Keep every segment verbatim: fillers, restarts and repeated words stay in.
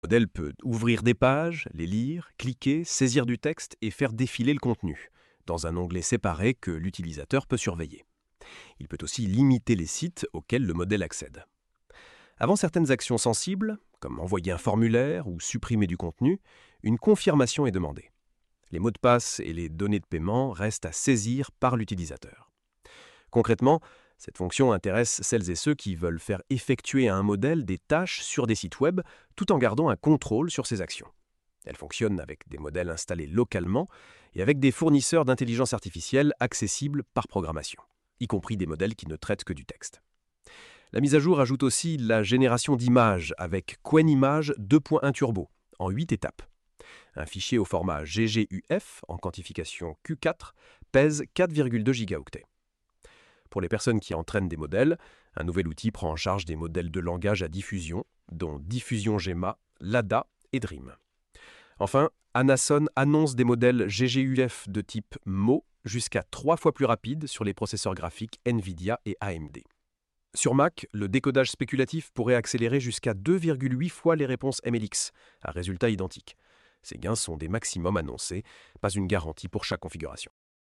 Le modèle peut ouvrir des pages, les lire, cliquer, saisir du texte et faire défiler le contenu, dans un onglet séparé que l'utilisateur peut surveiller. Il peut aussi limiter les sites auxquels le modèle accède. Avant certaines actions sensibles, comme envoyer un formulaire ou supprimer du contenu, une confirmation est demandée. Les mots de passe et les données de paiement restent à saisir par l'utilisateur. Concrètement, cette fonction intéresse celles et ceux qui veulent faire effectuer à un modèle des tâches sur des sites web tout en gardant un contrôle sur ses actions. Elle fonctionne avec des modèles installés localement et avec des fournisseurs d'intelligence artificielle accessibles par programmation, y compris des modèles qui ne traitent que du texte. La mise à jour ajoute aussi la génération d'images avec Qwen Image deux point un Turbo, en huit étapes. Un fichier au format G G U F en quantification Q quatre pèse quatre virgule deux gigaoctets. Pour les personnes qui entraînent des modèles, un nouvel outil prend en charge des modèles de langage à diffusion, dont Diffusion Gemma, Lada et Dream. Enfin, Anason annonce des modèles G G U F de type M O jusqu'à trois fois plus rapides sur les processeurs graphiques NVIDIA et A M D. Sur Mac, le décodage spéculatif pourrait accélérer jusqu'à deux virgule huit fois les réponses M L X, à résultat identique. Ces gains sont des maximums annoncés, pas une garantie pour chaque configuration.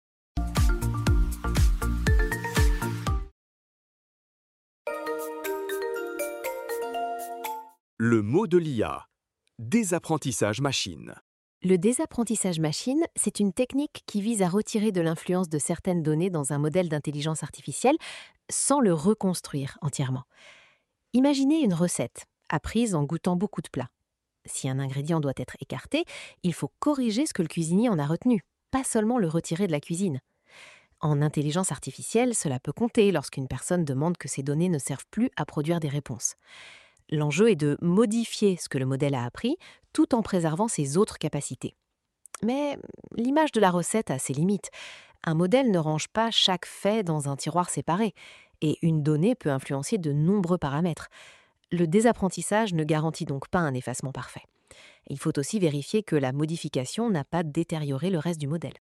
Le mot de l'I A. Désapprentissage machine. Le désapprentissage machine, c'est une technique qui vise à retirer de l'influence de certaines données dans un modèle d'intelligence artificielle sans le reconstruire entièrement. Imaginez une recette, apprise en goûtant beaucoup de plats. Si un ingrédient doit être écarté, il faut corriger ce que le cuisinier en a retenu, pas seulement le retirer de la cuisine. En intelligence artificielle, cela peut compter lorsqu'une personne demande que ces données ne servent plus à produire des réponses. L'enjeu est de modifier ce que le modèle a appris tout en préservant ses autres capacités. Mais l'image de la recette a ses limites. Un modèle ne range pas chaque fait dans un tiroir séparé, et une donnée peut influencer de nombreux paramètres. Le désapprentissage ne garantit donc pas un effacement parfait. Il faut aussi vérifier que la modification n'a pas détérioré le reste du modèle.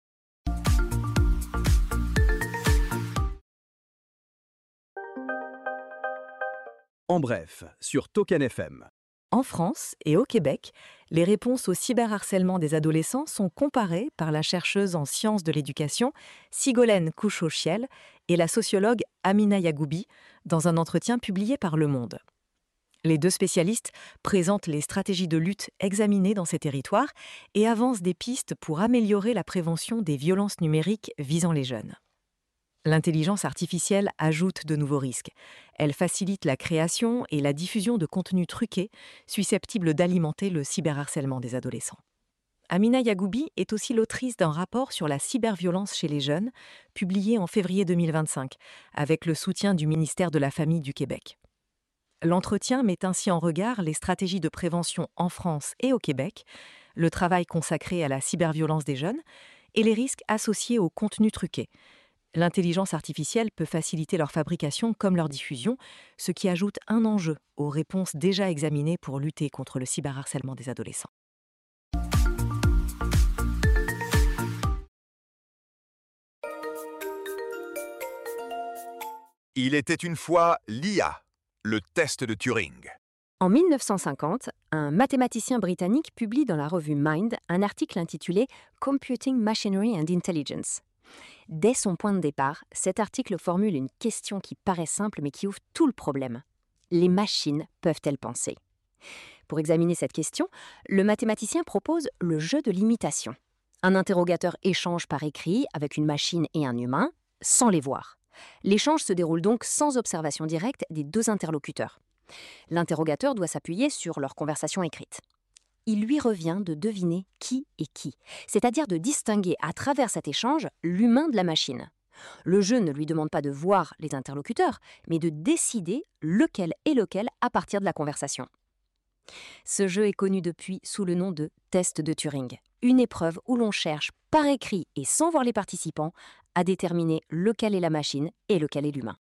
En bref, sur Token F M. En France et au Québec, les réponses au cyberharcèlement des adolescents sont comparées par la chercheuse en sciences de l'éducation Sigolène Couchot-Chiel et la sociologue Amina Yagoubi dans un entretien publié par Le Monde. Les deux spécialistes présentent les stratégies de lutte examinées dans ces territoires et avancent des pistes pour améliorer la prévention des violences numériques visant les jeunes. L'intelligence artificielle ajoute de nouveaux risques. Elle facilite la création et la diffusion de contenus truqués susceptibles d'alimenter le cyberharcèlement des adolescents. Amina Yagoubi est aussi l'autrice d'un rapport sur la cyberviolence chez les jeunes, publié en février deux mille vingt-cinq, avec le soutien du ministère de la Famille du Québec. L'entretien met ainsi en regard les stratégies de prévention en France et au Québec, le travail consacré à la cyberviolence des jeunes et les risques associés aux contenus truqués. L'intelligence artificielle peut faciliter leur fabrication comme leur diffusion, ce qui ajoute un enjeu aux réponses déjà examinées pour lutter contre le cyberharcèlement des adolescents. Il était une fois l'I A, le test de Turing. En mille neuf cent cinquante, un mathématicien britannique publie dans la revue Mind un article intitulé « Computing Machinery and Intelligence ». Dès son point de départ, cet article formule une question qui paraît simple mais qui ouvre tout le problème. Les machines peuvent-elles penser ? Pour examiner cette question, le mathématicien propose le jeu de l'imitation. Un interrogateur échange par écrit avec une machine et un humain, sans les voir. L'échange se déroule donc sans observation directe des deux interlocuteurs. L'interrogateur doit s'appuyer sur leur conversation écrite. Il lui revient de deviner qui est qui, c'est-à-dire de distinguer à travers cet échange l'humain de la machine. Le jeu ne lui demande pas de voir les interlocuteurs, mais de décider lequel est lequel à partir de la conversation. Ce jeu est connu depuis sous le nom de test de Turing, une épreuve où l'on cherche par écrit et sans voir les participants à déterminer lequel est la machine et lequel est l'humain.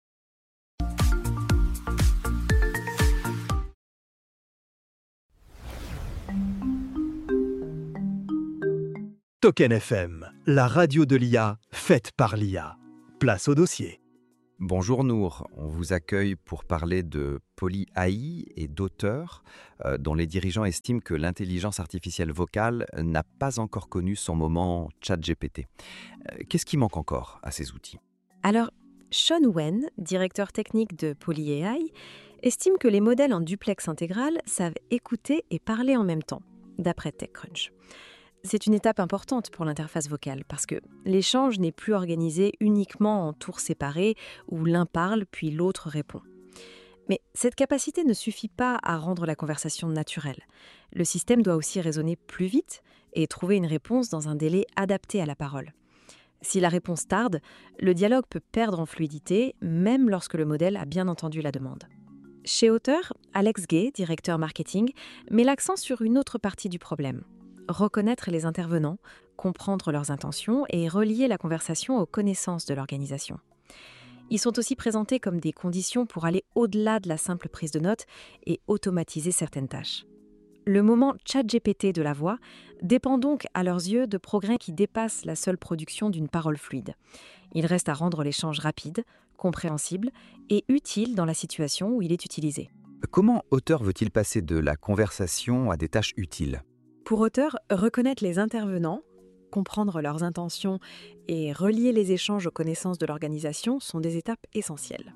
Token F M, la radio de l'I A, faite par l'I A. Place au dossier. Bonjour Nour, on vous accueille pour parler de poly-A I et d'auteurs euh, dont les dirigeants estiment que l'intelligence artificielle vocale n'a pas encore connu son moment ChatGPT. Euh, Qu'est-ce qui manque encore à ces outils? Alors, Sean Wen, directeur technique de PolyAI, estime que les modèles en duplex intégral savent écouter et parler en même temps, d'après TechCrunch. C'est une étape importante pour l'interface vocale parce que l'échange n'est plus organisé uniquement en tours séparés où l'un parle puis l'autre répond. Mais cette capacité ne suffit pas à rendre la conversation naturelle. Le système doit aussi raisonner plus vite et trouver une réponse dans un délai adapté à la parole. Si la réponse tarde, le dialogue peut perdre en fluidité, même lorsque le modèle a bien entendu la demande. Chez Auteur, Alex Gay, directeur marketing, met l'accent sur une autre partie du problème. Reconnaître les intervenants, comprendre leurs intentions et relier la conversation aux connaissances de l'organisation. Ils sont aussi présentés comme des conditions pour aller au-delà de la simple prise de notes et automatiser certaines tâches. Le moment ChatGPT de la voix dépend donc à leurs yeux de progrès qui dépassent la seule production d'une parole fluide. Il reste à rendre l'échange rapide, compréhensible et utile dans la situation où il est utilisé. Comment Auteur veut-il passer de la conversation à des tâches utiles? Pour Auteur, reconnaître les intervenants, comprendre leurs intentions et relier les échanges aux connaissances de l'organisation sont des étapes essentielles.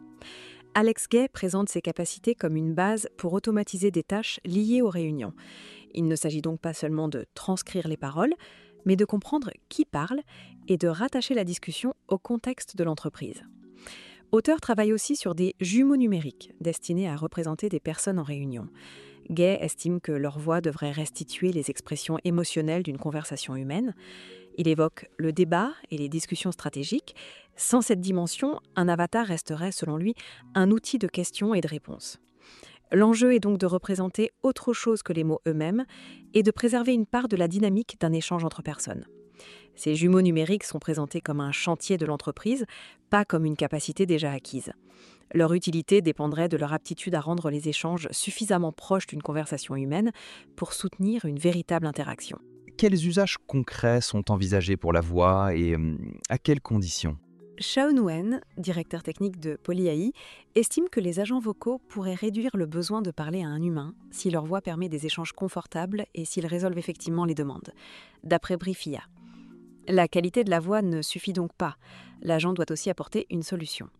Alex Gay présente ses capacités comme une base pour automatiser des tâches liées aux réunions. Il ne s'agit donc pas seulement de transcrire les paroles, mais de comprendre qui parle et de rattacher la discussion au contexte de l'entreprise. Auteur travaille aussi sur des jumeaux numériques destinés à représenter des personnes en réunion. Gay estime que leur voix devrait restituer les expressions émotionnelles d'une conversation humaine. Il évoque le débat et les discussions stratégiques. Sans cette dimension, un avatar resterait, selon lui, un outil de questions et de réponses. L'enjeu est donc de représenter autre chose que les mots eux-mêmes et de préserver une part de la dynamique d'un échange entre personnes. Ces jumeaux numériques sont présentés comme un chantier de l'entreprise, pas comme une capacité déjà acquise. Leur utilité dépendrait de leur aptitude à rendre les échanges suffisamment proches d'une conversation humaine pour soutenir une véritable interaction. Quels usages concrets sont envisagés pour la voix et euh, à quelles conditions? Sean Wen, directeur technique de PolyAI, estime que les agents vocaux pourraient réduire le besoin de parler à un humain si leur voix permet des échanges confortables et s'ils résolvent effectivement les demandes. D'après Briefia. La qualité de la voix ne suffit donc pas. L'agent doit aussi apporter une solution.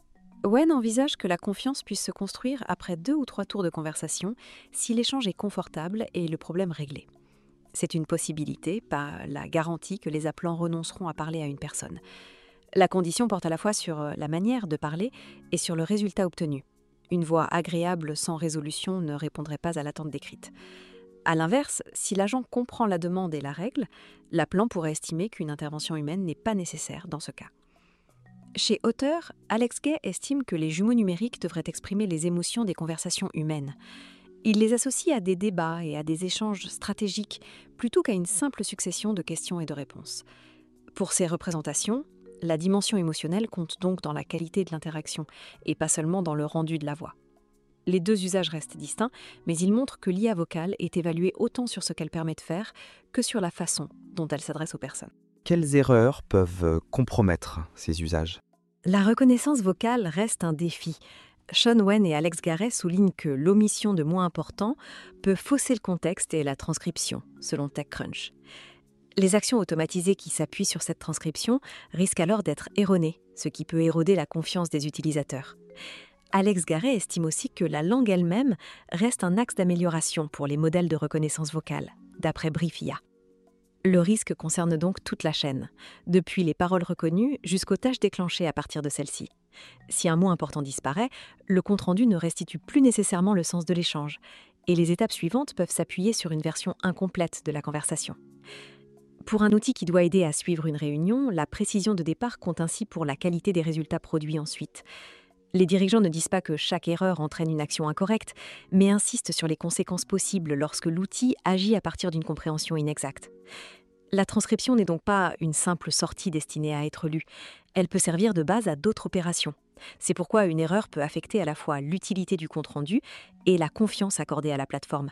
Wen envisage que la confiance puisse se construire après deux ou trois tours de conversation si l'échange est confortable et le problème réglé. C'est une possibilité, pas la garantie que les appelants renonceront à parler à une personne. La condition porte à la fois sur la manière de parler et sur le résultat obtenu. Une voix agréable sans résolution ne répondrait pas à l'attente décrite. A l'inverse, si l'agent comprend la demande et la règle, l'appelant pourrait estimer qu'une intervention humaine n'est pas nécessaire dans ce cas. Chez Auteur, Alex Gay estime que les jumeaux numériques devraient exprimer les émotions des conversations humaines. Il les associe à des débats et à des échanges stratégiques plutôt qu'à une simple succession de questions et de réponses. Pour ces représentations, la dimension émotionnelle compte donc dans la qualité de l'interaction et pas seulement dans le rendu de la voix. Les deux usages restent distincts, mais ils montrent que l'I A vocale est évaluée autant sur ce qu'elle permet de faire que sur la façon dont elle s'adresse aux personnes. Quelles erreurs peuvent compromettre ces usages? La reconnaissance vocale reste un défi. Sean Wen et Alex Garret soulignent que l'omission de mots importants peut fausser le contexte et la transcription, selon TechCrunch. Les actions automatisées qui s'appuient sur cette transcription risquent alors d'être erronées, ce qui peut éroder la confiance des utilisateurs. Alex Garret estime aussi que la langue elle-même reste un axe d'amélioration pour les modèles de reconnaissance vocale, d'après Briefia. Le risque concerne donc toute la chaîne, depuis les paroles reconnues jusqu'aux tâches déclenchées à partir de celles-ci. Si un mot important disparaît, le compte-rendu ne restitue plus nécessairement le sens de l'échange, et les étapes suivantes peuvent s'appuyer sur une version incomplète de la conversation. Pour un outil qui doit aider à suivre une réunion, la précision de départ compte ainsi pour la qualité des résultats produits ensuite. Les dirigeants ne disent pas que chaque erreur entraîne une action incorrecte, mais insistent sur les conséquences possibles lorsque l'outil agit à partir d'une compréhension inexacte. La transcription n'est donc pas une simple sortie destinée à être lue. Elle peut servir de base à d'autres opérations. C'est pourquoi une erreur peut affecter à la fois l'utilité du compte-rendu et la confiance accordée à la plateforme.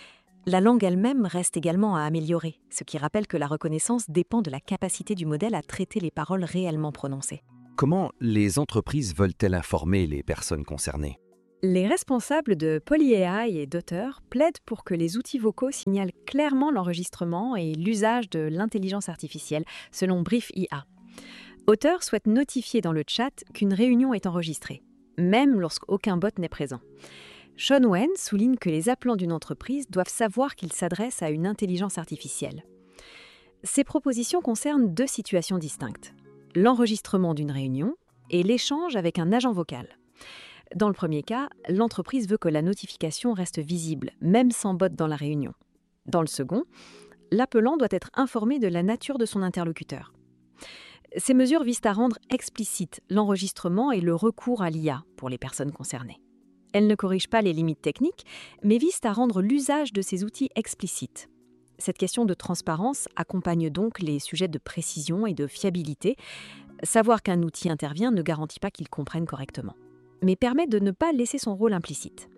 La langue elle-même reste également à améliorer, ce qui rappelle que la reconnaissance dépend de la capacité du modèle à traiter les paroles réellement prononcées. Comment les entreprises veulent-elles informer les personnes concernées ? Les responsables de PolyAI et d'auteurs plaident pour que les outils vocaux signalent clairement l'enregistrement et l'usage de l'intelligence artificielle, selon Brief I A. Auteur souhaite notifier dans le chat qu'une réunion est enregistrée, même lorsqu'aucun bot n'est présent. Sean Wen souligne que les appelants d'une entreprise doivent savoir qu'ils s'adressent à une intelligence artificielle. Ces propositions concernent deux situations distinctes, l'enregistrement d'une réunion et l'échange avec un agent vocal. Dans le premier cas, l'entreprise veut que la notification reste visible, même sans bot dans la réunion. Dans le second, l'appelant doit être informé de la nature de son interlocuteur. Ces mesures visent à rendre explicite l'enregistrement et le recours à l'I A pour les personnes concernées. Elles ne corrigent pas les limites techniques, mais visent à rendre l'usage de ces outils explicite. Cette question de transparence accompagne donc les sujets de précision et de fiabilité. Savoir qu'un outil intervient ne garantit pas qu'il comprenne correctement, mais permet de ne pas laisser son rôle implicite.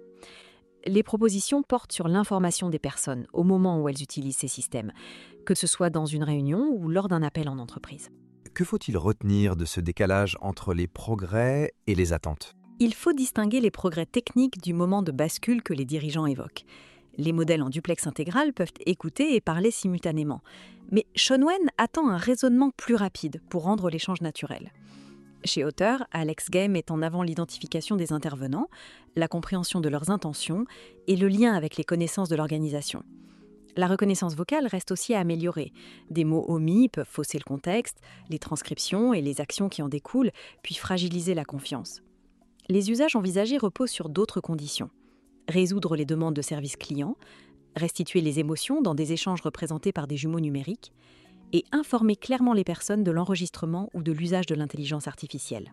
Les propositions portent sur l'information des personnes au moment où elles utilisent ces systèmes, que ce soit dans une réunion ou lors d'un appel en entreprise. Que faut-il retenir de ce décalage entre les progrès et les attentes ? Il faut distinguer les progrès techniques du moment de bascule que les dirigeants évoquent. Les modèles en duplex intégral peuvent écouter et parler simultanément. Mais Sean Wen attend un raisonnement plus rapide pour rendre l'échange naturel. Chez Auteur, Alex Gay met en avant l'identification des intervenants, la compréhension de leurs intentions et le lien avec les connaissances de l'organisation. La reconnaissance vocale reste aussi à améliorer. Des mots omis peuvent fausser le contexte, les transcriptions et les actions qui en découlent, puis fragiliser la confiance. Les usages envisagés reposent sur d'autres conditions. Résoudre les demandes de services clients, restituer les émotions dans des échanges représentés par des jumeaux numériques et informer clairement les personnes de l'enregistrement ou de l'usage de l'intelligence artificielle.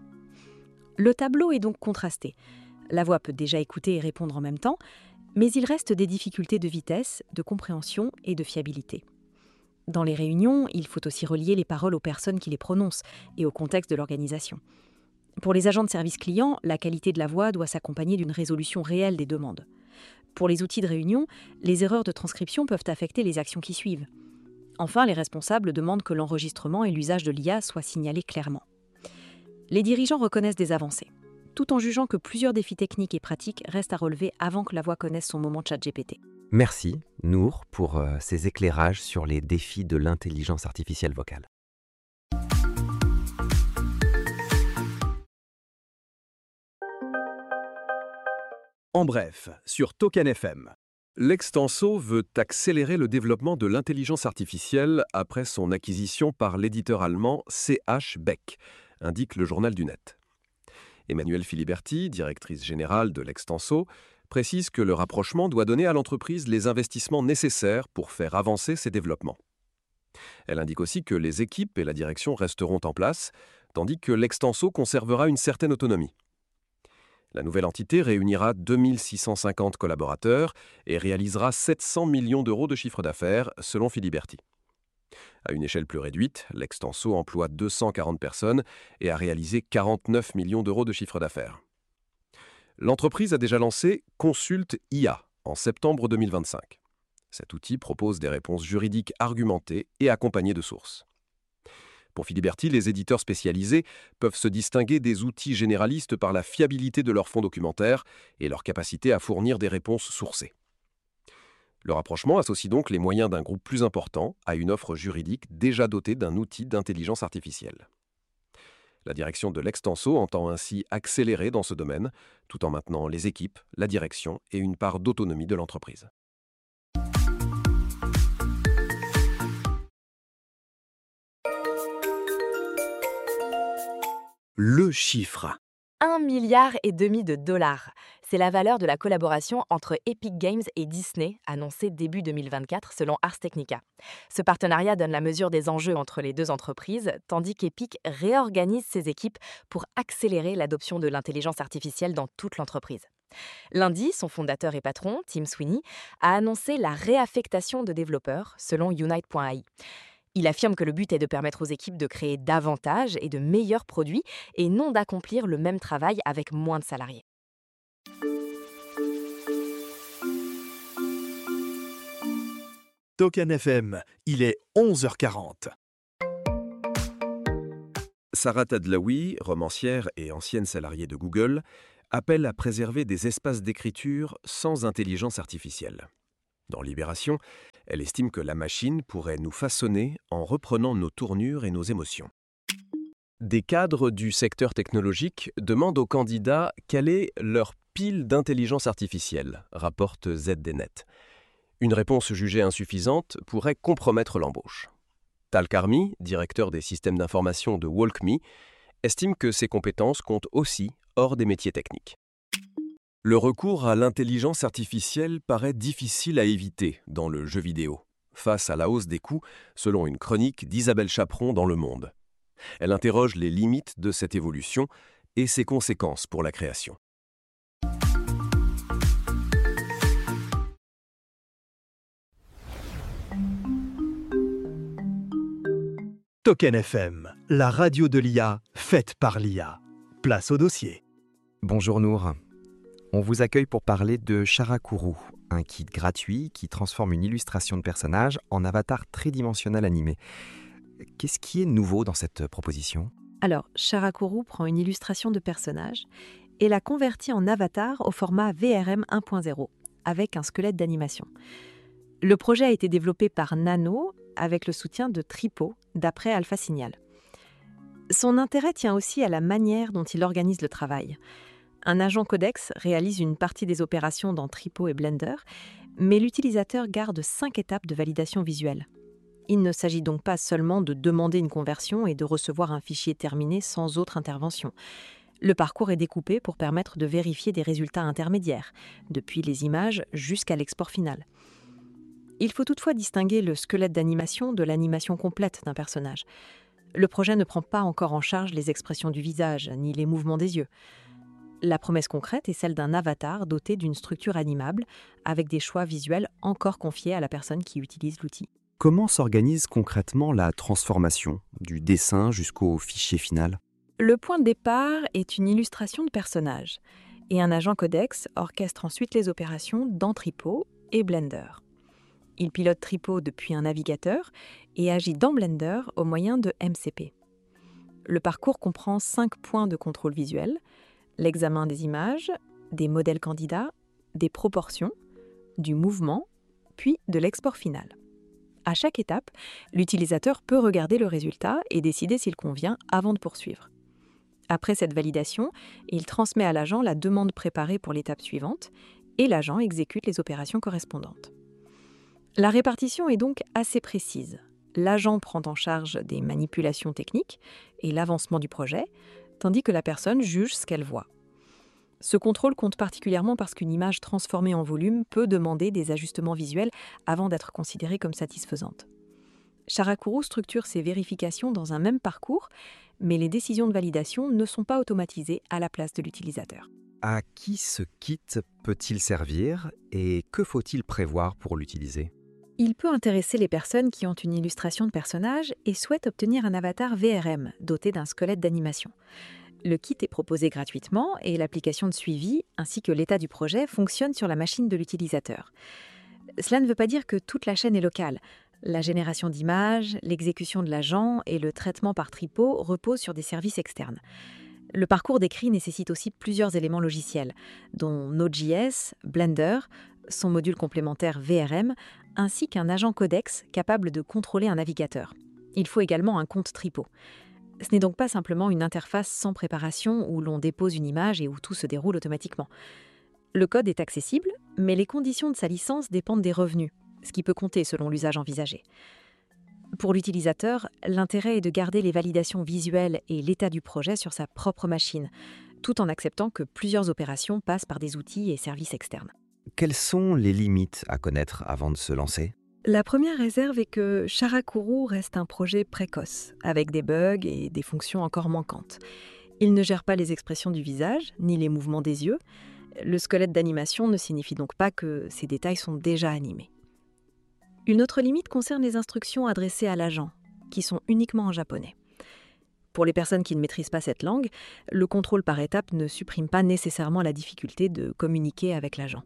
Le tableau est donc contrasté. La voix peut déjà écouter et répondre en même temps, mais il reste des difficultés de vitesse, de compréhension et de fiabilité. Dans les réunions, il faut aussi relier les paroles aux personnes qui les prononcent et au contexte de l'organisation. Pour les agents de service client, la qualité de la voix doit s'accompagner d'une résolution réelle des demandes. Pour les outils de réunion, les erreurs de transcription peuvent affecter les actions qui suivent. Enfin, les responsables demandent que l'enregistrement et l'usage de l'I A soient signalés clairement. Les dirigeants reconnaissent des avancées, tout en jugeant que plusieurs défis techniques et pratiques restent à relever avant que la voix connaisse son moment ChatGPT. Merci, Nour, pour euh, ces éclairages sur les défis de l'intelligence artificielle vocale. En bref, sur Token F M. L'Extenso veut accélérer le développement de l'intelligence artificielle après son acquisition par l'éditeur allemand C H Beck, indique le journal du Net. Emmanuelle Filiberti, directrice générale de l'Extenso, précise que le rapprochement doit donner à l'entreprise les investissements nécessaires pour faire avancer ses développements. Elle indique aussi que les équipes et la direction resteront en place, tandis que l'Extenso conservera une certaine autonomie. La nouvelle entité réunira deux mille six cent cinquante collaborateurs et réalisera sept cents millions d'euros de chiffre d'affaires, selon Filiberti. À une échelle plus réduite, l'Extenso emploie deux cent quarante personnes et a réalisé quarante-neuf millions d'euros de chiffre d'affaires. L'entreprise a déjà lancé Consult I A en septembre deux mille vingt-cinq. Cet outil propose des réponses juridiques argumentées et accompagnées de sources. Pour Filiberti, les éditeurs spécialisés peuvent se distinguer des outils généralistes par la fiabilité de leurs fonds documentaires et leur capacité à fournir des réponses sourcées. Le rapprochement associe donc les moyens d'un groupe plus important à une offre juridique déjà dotée d'un outil d'intelligence artificielle. La direction de l'Extenso entend ainsi accélérer dans ce domaine, tout en maintenant les équipes, la direction et une part d'autonomie de l'entreprise. Le chiffre. Un milliard et demi de dollars. C'est la valeur de la collaboration entre Epic Games et Disney, annoncée début deux mille vingt-quatre selon Ars Technica. Ce partenariat donne la mesure des enjeux entre les deux entreprises, tandis qu'Epic réorganise ses équipes pour accélérer l'adoption de l'intelligence artificielle dans toute l'entreprise. Lundi, son fondateur et patron, Tim Sweeney, a annoncé la réaffectation de développeurs, selon Unite point A I. Il affirme que le but est de permettre aux équipes de créer davantage et de meilleurs produits et non d'accomplir le même travail avec moins de salariés. Token F M, il est onze heures quarante. Sarah Tadlaoui, romancière et ancienne salariée de Google, appelle à préserver des espaces d'écriture sans intelligence artificielle. Dans Libération, elle estime que la machine pourrait nous façonner en reprenant nos tournures et nos émotions. Des cadres du secteur technologique demandent aux candidats quelle est leur pile d'intelligence artificielle, rapporte Z D Net. Une réponse jugée insuffisante pourrait compromettre l'embauche. Tal Karmi, directeur des systèmes d'information de WalkMe, estime que ces compétences comptent aussi hors des métiers techniques. Le recours à l'intelligence artificielle paraît difficile à éviter dans le jeu vidéo, face à la hausse des coûts, selon une chronique d'Isabelle Chaperon dans Le Monde. Elle interroge les limites de cette évolution et ses conséquences pour la création. Token F M, la radio de l'I A, faite par l'I A. Place au dossier. Bonjour Nour. On vous accueille pour parler de Charakuru, un kit gratuit qui transforme une illustration de personnage en avatar tridimensionnel animé. Qu'est-ce qui est nouveau dans cette proposition ? Alors, Charakuru prend une illustration de personnage et la convertit en avatar au format V R M un point zéro, avec un squelette d'animation. Le projet a été développé par Nano avec le soutien de Tripo, d'après Alpha Signal. Son intérêt tient aussi à la manière dont il organise le travail. Un agent Codex réalise une partie des opérations dans Tripo et Blender, mais l'utilisateur garde cinq étapes de validation visuelle. Il ne s'agit donc pas seulement de demander une conversion et de recevoir un fichier terminé sans autre intervention. Le parcours est découpé pour permettre de vérifier des résultats intermédiaires, depuis les images jusqu'à l'export final. Il faut toutefois distinguer le squelette d'animation de l'animation complète d'un personnage. Le projet ne prend pas encore en charge les expressions du visage, ni les mouvements des yeux. La promesse concrète est celle d'un avatar doté d'une structure animable, avec des choix visuels encore confiés à la personne qui utilise l'outil. Comment s'organise concrètement la transformation, du dessin jusqu'au fichier final ? Le point de départ est une illustration de personnage, et un agent Codex orchestre ensuite les opérations dans Tripo et Blender. Il pilote Tripo depuis un navigateur et agit dans Blender au moyen de M C P. Le parcours comprend cinq points de contrôle visuel: l'examen des images, des modèles candidats, des proportions, du mouvement, puis de l'export final. À chaque étape, l'utilisateur peut regarder le résultat et décider s'il convient avant de poursuivre. Après cette validation, il transmet à l'agent la demande préparée pour l'étape suivante et l'agent exécute les opérations correspondantes. La répartition est donc assez précise. L'agent prend en charge des manipulations techniques et l'avancement du projet, tandis que la personne juge ce qu'elle voit. Ce contrôle compte particulièrement parce qu'une image transformée en volume peut demander des ajustements visuels avant d'être considérée comme satisfaisante. Charakuru structure ses vérifications dans un même parcours, mais les décisions de validation ne sont pas automatisées à la place de l'utilisateur. À qui ce kit peut-il servir et que faut-il prévoir pour l'utiliser ? Il peut intéresser les personnes qui ont une illustration de personnage et souhaitent obtenir un avatar V R M doté d'un squelette d'animation. Le kit est proposé gratuitement et l'application de suivi ainsi que l'état du projet fonctionnent sur la machine de l'utilisateur. Cela ne veut pas dire que toute la chaîne est locale. La génération d'images, l'exécution de l'agent et le traitement par Tripo reposent sur des services externes. Le parcours décrit nécessite aussi plusieurs éléments logiciels, dont Node.js, Blender, son module complémentaire V R M, ainsi qu'un agent Codex capable de contrôler un navigateur. Il faut également un compte Tripo. Ce n'est donc pas simplement une interface sans préparation où l'on dépose une image et où tout se déroule automatiquement. Le code est accessible, mais les conditions de sa licence dépendent des revenus, ce qui peut compter selon l'usage envisagé. Pour l'utilisateur, l'intérêt est de garder les validations visuelles et l'état du projet sur sa propre machine, tout en acceptant que plusieurs opérations passent par des outils et services externes. Quelles sont les limites à connaître avant de se lancer ? La première réserve est que Charakuru reste un projet précoce, avec des bugs et des fonctions encore manquantes. Il ne gère pas les expressions du visage, ni les mouvements des yeux. Le squelette d'animation ne signifie donc pas que ces détails sont déjà animés. Une autre limite concerne les instructions adressées à l'agent, qui sont uniquement en japonais. Pour les personnes qui ne maîtrisent pas cette langue, le contrôle par étapes ne supprime pas nécessairement la difficulté de communiquer avec l'agent.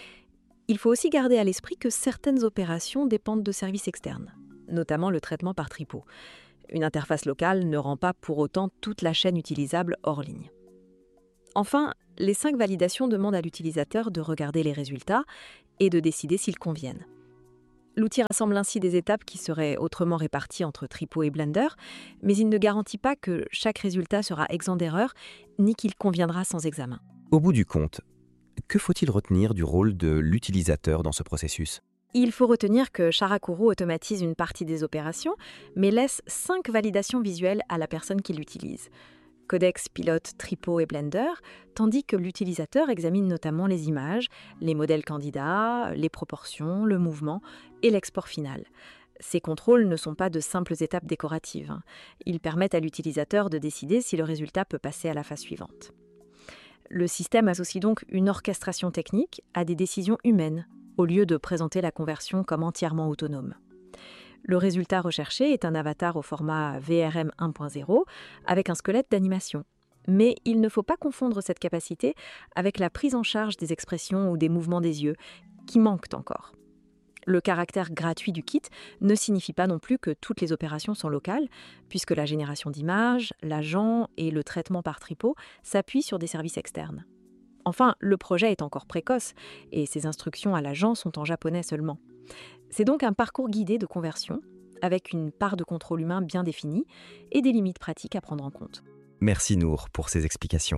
Il faut aussi garder à l'esprit que certaines opérations dépendent de services externes, notamment le traitement par Tripo. Une interface locale ne rend pas pour autant toute la chaîne utilisable hors ligne. Enfin, les cinq validations demandent à l'utilisateur de regarder les résultats et de décider s'ils conviennent. L'outil rassemble ainsi des étapes qui seraient autrement réparties entre Trippo et Blender, mais il ne garantit pas que chaque résultat sera exempt d'erreur, ni qu'il conviendra sans examen. Au bout du compte, que faut-il retenir du rôle de l'utilisateur dans ce processus ? Il faut retenir que Charakuru automatise une partie des opérations, mais laisse cinq validations visuelles à la personne qui l'utilise. Codex pilote Trippo et Blender, tandis que l'utilisateur examine notamment les images, les modèles candidats, les proportions, le mouvement et l'export final. Ces contrôles ne sont pas de simples étapes décoratives. Ils permettent à l'utilisateur de décider si le résultat peut passer à la phase suivante. Le système associe donc une orchestration technique à des décisions humaines, au lieu de présenter la conversion comme entièrement autonome. Le résultat recherché est un avatar au format V R M un point zéro avec un squelette d'animation. Mais il ne faut pas confondre cette capacité avec la prise en charge des expressions ou des mouvements des yeux, qui manquent encore. Le caractère gratuit du kit ne signifie pas non plus que toutes les opérations sont locales, puisque la génération d'images, l'agent et le traitement par Trippo s'appuient sur des services externes. Enfin, le projet est encore précoce et ses instructions à l'agent sont en japonais seulement. C'est donc un parcours guidé de conversion, avec une part de contrôle humain bien définie et des limites pratiques à prendre en compte. Merci Nour pour ces explications.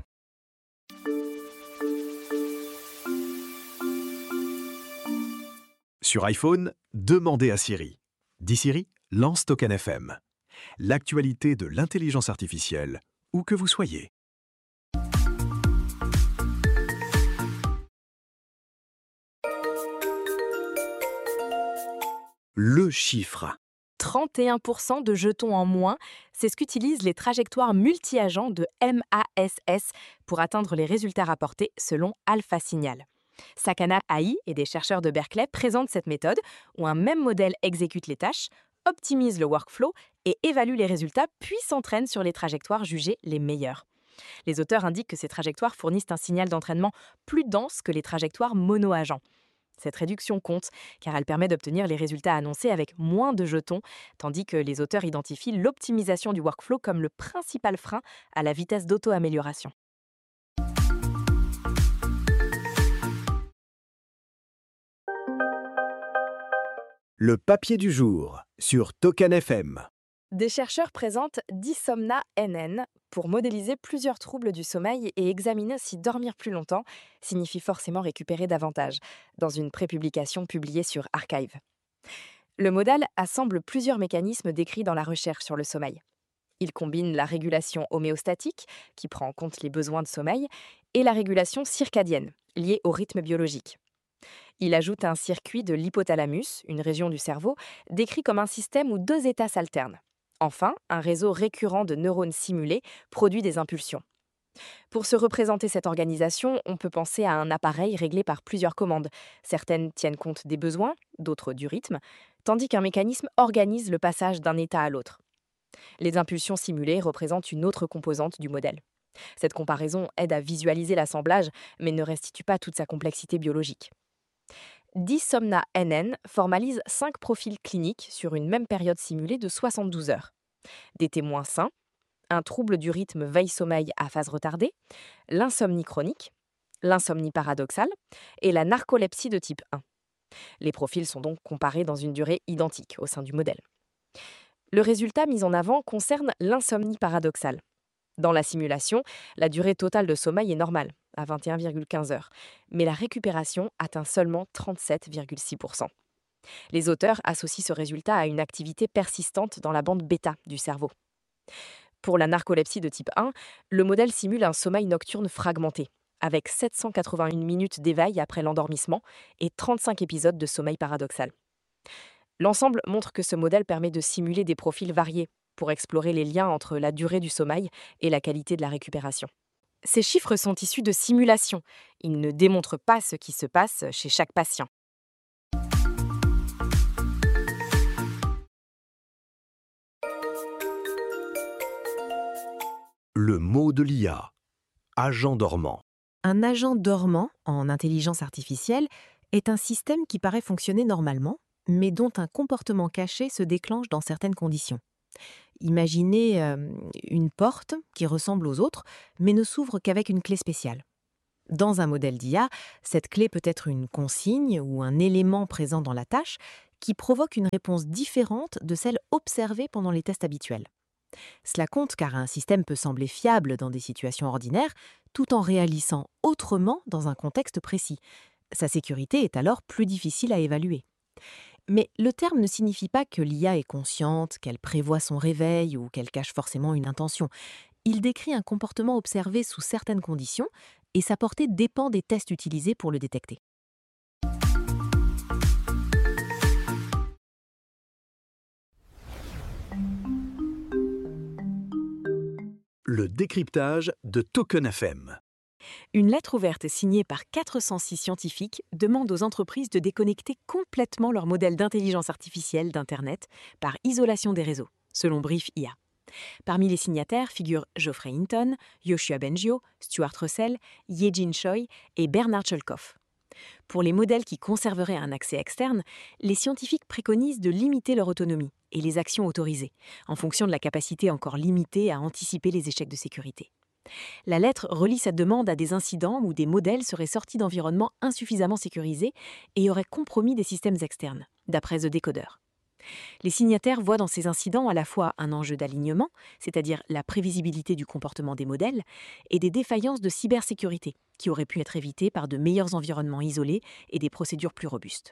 Sur iPhone, demandez à Siri. Dis Siri, lance Token F M. L'actualité de l'intelligence artificielle, où que vous soyez. Le chiffre. trente et un pour cent de jetons en moins, c'est ce qu'utilisent les trajectoires multi-agents de M A S S pour atteindre les résultats rapportés selon Alpha Signal. Sakana A I et des chercheurs de Berkeley présentent cette méthode où un même modèle exécute les tâches, optimise le workflow et évalue les résultats puis s'entraîne sur les trajectoires jugées les meilleures. Les auteurs indiquent que ces trajectoires fournissent un signal d'entraînement plus dense que les trajectoires mono-agents. Cette réduction compte car elle permet d'obtenir les résultats annoncés avec moins de jetons, tandis que les auteurs identifient l'optimisation du workflow comme le principal frein à la vitesse d'auto-amélioration. Le papier du jour sur Token F M. Des chercheurs présentent Dysomna N N pour modéliser plusieurs troubles du sommeil et examiner si dormir plus longtemps signifie forcément récupérer davantage, dans une prépublication publiée sur Archive. Le modèle assemble plusieurs mécanismes décrits dans la recherche sur le sommeil. Il combine la régulation homéostatique, qui prend en compte les besoins de sommeil, et la régulation circadienne, liée au rythme biologique. Il ajoute un circuit de l'hypothalamus, une région du cerveau, décrit comme un système où deux états s'alternent. Enfin, un réseau récurrent de neurones simulés produit des impulsions. Pour se représenter cette organisation, on peut penser à un appareil réglé par plusieurs commandes. Certaines tiennent compte des besoins, d'autres du rythme, tandis qu'un mécanisme organise le passage d'un état à l'autre. Les impulsions simulées représentent une autre composante du modèle. Cette comparaison aide à visualiser l'assemblage, mais ne restitue pas toute sa complexité biologique. Dysomna N N formalise cinq profils cliniques sur une même période simulée de soixante-douze heures. Des témoins sains, un trouble du rythme veille-sommeil à phase retardée, l'insomnie chronique, l'insomnie paradoxale et la narcolepsie de type un. Les profils sont donc comparés dans une durée identique au sein du modèle. Le résultat mis en avant concerne l'insomnie paradoxale. Dans la simulation, la durée totale de sommeil est normale, à vingt et un virgule quinze heures, mais la récupération atteint seulement trente-sept virgule six pour cent. Les auteurs associent ce résultat à une activité persistante dans la bande bêta du cerveau. Pour la narcolepsie de type un, le modèle simule un sommeil nocturne fragmenté, avec sept cent quatre-vingt-une minutes d'éveil après l'endormissement et trente-cinq épisodes de sommeil paradoxal. L'ensemble montre que ce modèle permet de simuler des profils variés pour explorer les liens entre la durée du sommeil et la qualité de la récupération. Ces chiffres sont issus de simulations. Ils ne démontrent pas ce qui se passe chez chaque patient. Le mot de l'I A. Agent dormant. Un agent dormant en intelligence artificielle est un système qui paraît fonctionner normalement, mais dont un comportement caché se déclenche dans certaines conditions. Imaginez euh, une porte qui ressemble aux autres, mais ne s'ouvre qu'avec une clé spéciale. Dans un modèle d'I A, cette clé peut être une consigne ou un élément présent dans la tâche qui provoque une réponse différente de celle observée pendant les tests habituels. Cela compte car un système peut sembler fiable dans des situations ordinaires, tout en réalisant autrement dans un contexte précis. Sa sécurité est alors plus difficile à évaluer. Mais le terme ne signifie pas que l'I A est consciente, qu'elle prévoit son réveil ou qu'elle cache forcément une intention. Il décrit un comportement observé sous certaines conditions et sa portée dépend des tests utilisés pour le détecter. Le décryptage de Token F M. Une lettre ouverte signée par quatre cent six scientifiques demande aux entreprises de déconnecter complètement leur modèle d'intelligence artificielle d'Internet par isolation des réseaux, selon Brief I A. Parmi les signataires figurent Geoffrey Hinton, Yoshua Bengio, Stuart Russell, Ye-Jin Choi et Bernard Chulkoff. Pour les modèles qui conserveraient un accès externe, les scientifiques préconisent de limiter leur autonomie et les actions autorisées, en fonction de la capacité encore limitée à anticiper les échecs de sécurité. La lettre relie cette demande à des incidents où des modèles seraient sortis d'environnements insuffisamment sécurisés et auraient compromis des systèmes externes, d'après The Decoder. Les signataires voient dans ces incidents à la fois un enjeu d'alignement, c'est-à-dire la prévisibilité du comportement des modèles, et des défaillances de cybersécurité, qui auraient pu être évitées par de meilleurs environnements isolés et des procédures plus robustes.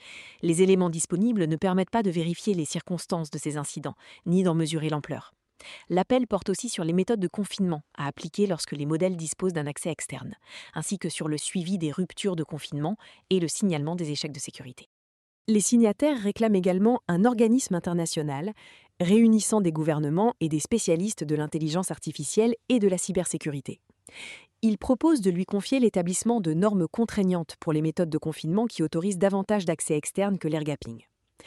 Les éléments disponibles ne permettent pas de vérifier les circonstances de ces incidents, ni d'en mesurer l'ampleur. L'appel porte aussi sur les méthodes de confinement à appliquer lorsque les modèles disposent d'un accès externe, ainsi que sur le suivi des ruptures de confinement et le signalement des échecs de sécurité. Les signataires réclament également un organisme international réunissant des gouvernements et des spécialistes de l'intelligence artificielle et de la cybersécurité. Ils proposent de lui confier l'établissement de normes contraignantes pour les méthodes de confinement qui autorisent davantage d'accès externe que l'air gapping.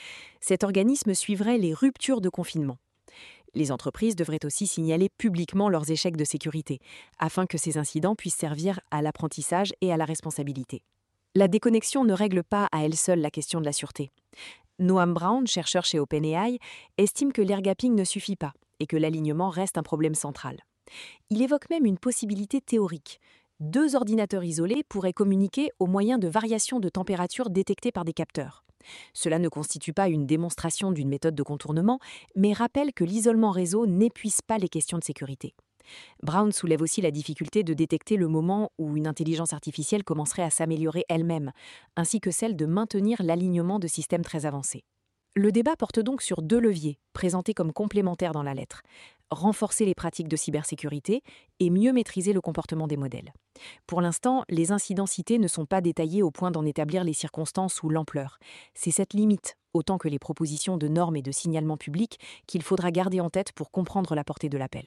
Cet organisme suivrait les ruptures de confinement. Les entreprises devraient aussi signaler publiquement leurs échecs de sécurité, afin que ces incidents puissent servir à l'apprentissage et à la responsabilité. La déconnexion ne règle pas à elle seule la question de la sûreté. Noam Brown, chercheur chez OpenAI, estime que l'air gapping ne suffit pas et que l'alignement reste un problème central. Il évoque même une possibilité théorique. Deux ordinateurs isolés pourraient communiquer au moyen de variations de température détectées par des capteurs. Cela ne constitue pas une démonstration d'une méthode de contournement, mais rappelle que l'isolement réseau n'épuise pas les questions de sécurité. Brown soulève aussi la difficulté de détecter le moment où une intelligence artificielle commencerait à s'améliorer elle-même, ainsi que celle de maintenir l'alignement de systèmes très avancés. Le débat porte donc sur deux leviers, présentés comme complémentaires dans la lettre. Renforcer les pratiques de cybersécurité et mieux maîtriser le comportement des modèles. Pour l'instant, les incidents cités ne sont pas détaillés au point d'en établir les circonstances ou l'ampleur. C'est cette limite, autant que les propositions de normes et de signalement public, qu'il faudra garder en tête pour comprendre la portée de l'appel.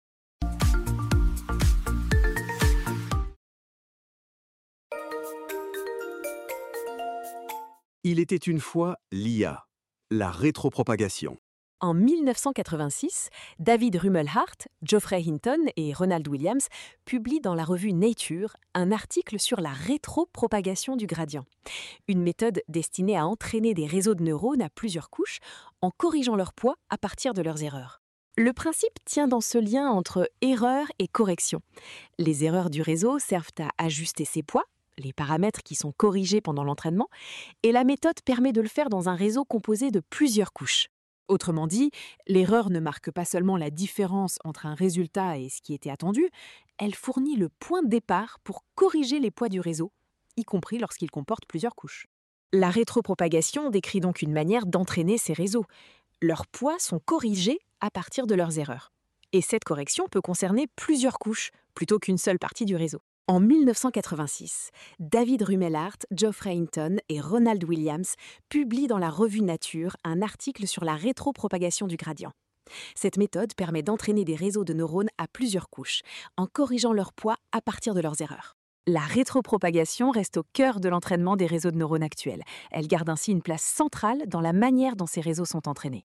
Il était une fois l'I A, la rétropropagation. En mille neuf cent quatre-vingt-six, David Rumelhart, Geoffrey Hinton et Ronald Williams publient dans la revue Nature un article sur la rétropropagation du gradient, une méthode destinée à entraîner des réseaux de neurones à plusieurs couches en corrigeant leur poids à partir de leurs erreurs. Le principe tient dans ce lien entre erreur et correction. Les erreurs du réseau servent à ajuster ses poids, les paramètres qui sont corrigés pendant l'entraînement, et la méthode permet de le faire dans un réseau composé de plusieurs couches. Autrement dit, l'erreur ne marque pas seulement la différence entre un résultat et ce qui était attendu, elle fournit le point de départ pour corriger les poids du réseau, y compris lorsqu'il comporte plusieurs couches. La rétropropagation décrit donc une manière d'entraîner ces réseaux. Leurs poids sont corrigés à partir de leurs erreurs. Et cette correction peut concerner plusieurs couches, plutôt qu'une seule partie du réseau. En mille neuf cent quatre-vingt-six, David Rumelhart, Geoffrey Hinton et Ronald Williams publient dans la revue Nature un article sur la rétropropagation du gradient. Cette méthode permet d'entraîner des réseaux de neurones à plusieurs couches, en corrigeant leur poids à partir de leurs erreurs. La rétropropagation reste au cœur de l'entraînement des réseaux de neurones actuels. Elle garde ainsi une place centrale dans la manière dont ces réseaux sont entraînés.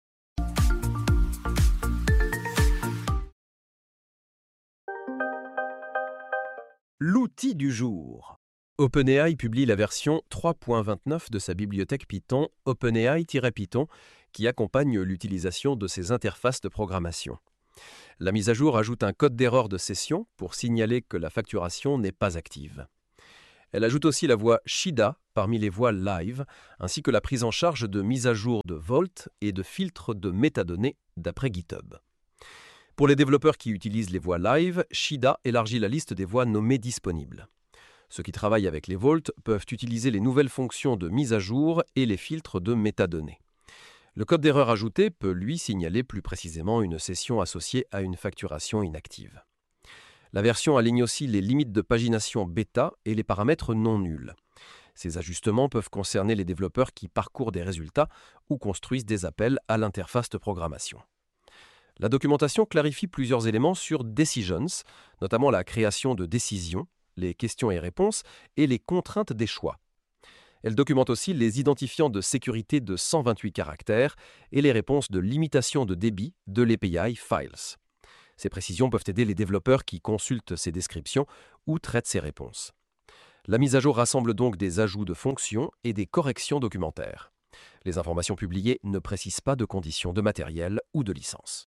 L'outil du jour. OpenAI publie la version trois point vingt-neuf de sa bibliothèque Python, OpenAI-Python, qui accompagne l'utilisation de ces interfaces de programmation. La mise à jour ajoute un code d'erreur de session pour signaler que la facturation n'est pas active. Elle ajoute aussi la voie Shida parmi les voies live, ainsi que la prise en charge de mise à jour de Vault et de filtres de métadonnées d'après GitHub. Pour les développeurs qui utilisent les voies live, Shida élargit la liste des voies nommées disponibles. Ceux qui travaillent avec les Vault peuvent utiliser les nouvelles fonctions de mise à jour et les filtres de métadonnées. Le code d'erreur ajouté peut, lui, signaler plus précisément une session associée à une facturation inactive. La version aligne aussi les limites de pagination bêta et les paramètres non nuls. Ces ajustements peuvent concerner les développeurs qui parcourent des résultats ou construisent des appels à l'interface de programmation. La documentation clarifie plusieurs éléments sur Decisions, notamment la création de décisions, les questions et réponses et les contraintes des choix. Elle documente aussi les identifiants de sécurité de cent vingt-huit caractères et les réponses de limitation de débit de l'A P I Files. Ces précisions peuvent aider les développeurs qui consultent ces descriptions ou traitent ces réponses. La mise à jour rassemble donc des ajouts de fonctions et des corrections documentaires. Les informations publiées ne précisent pas de conditions de matériel ou de licence.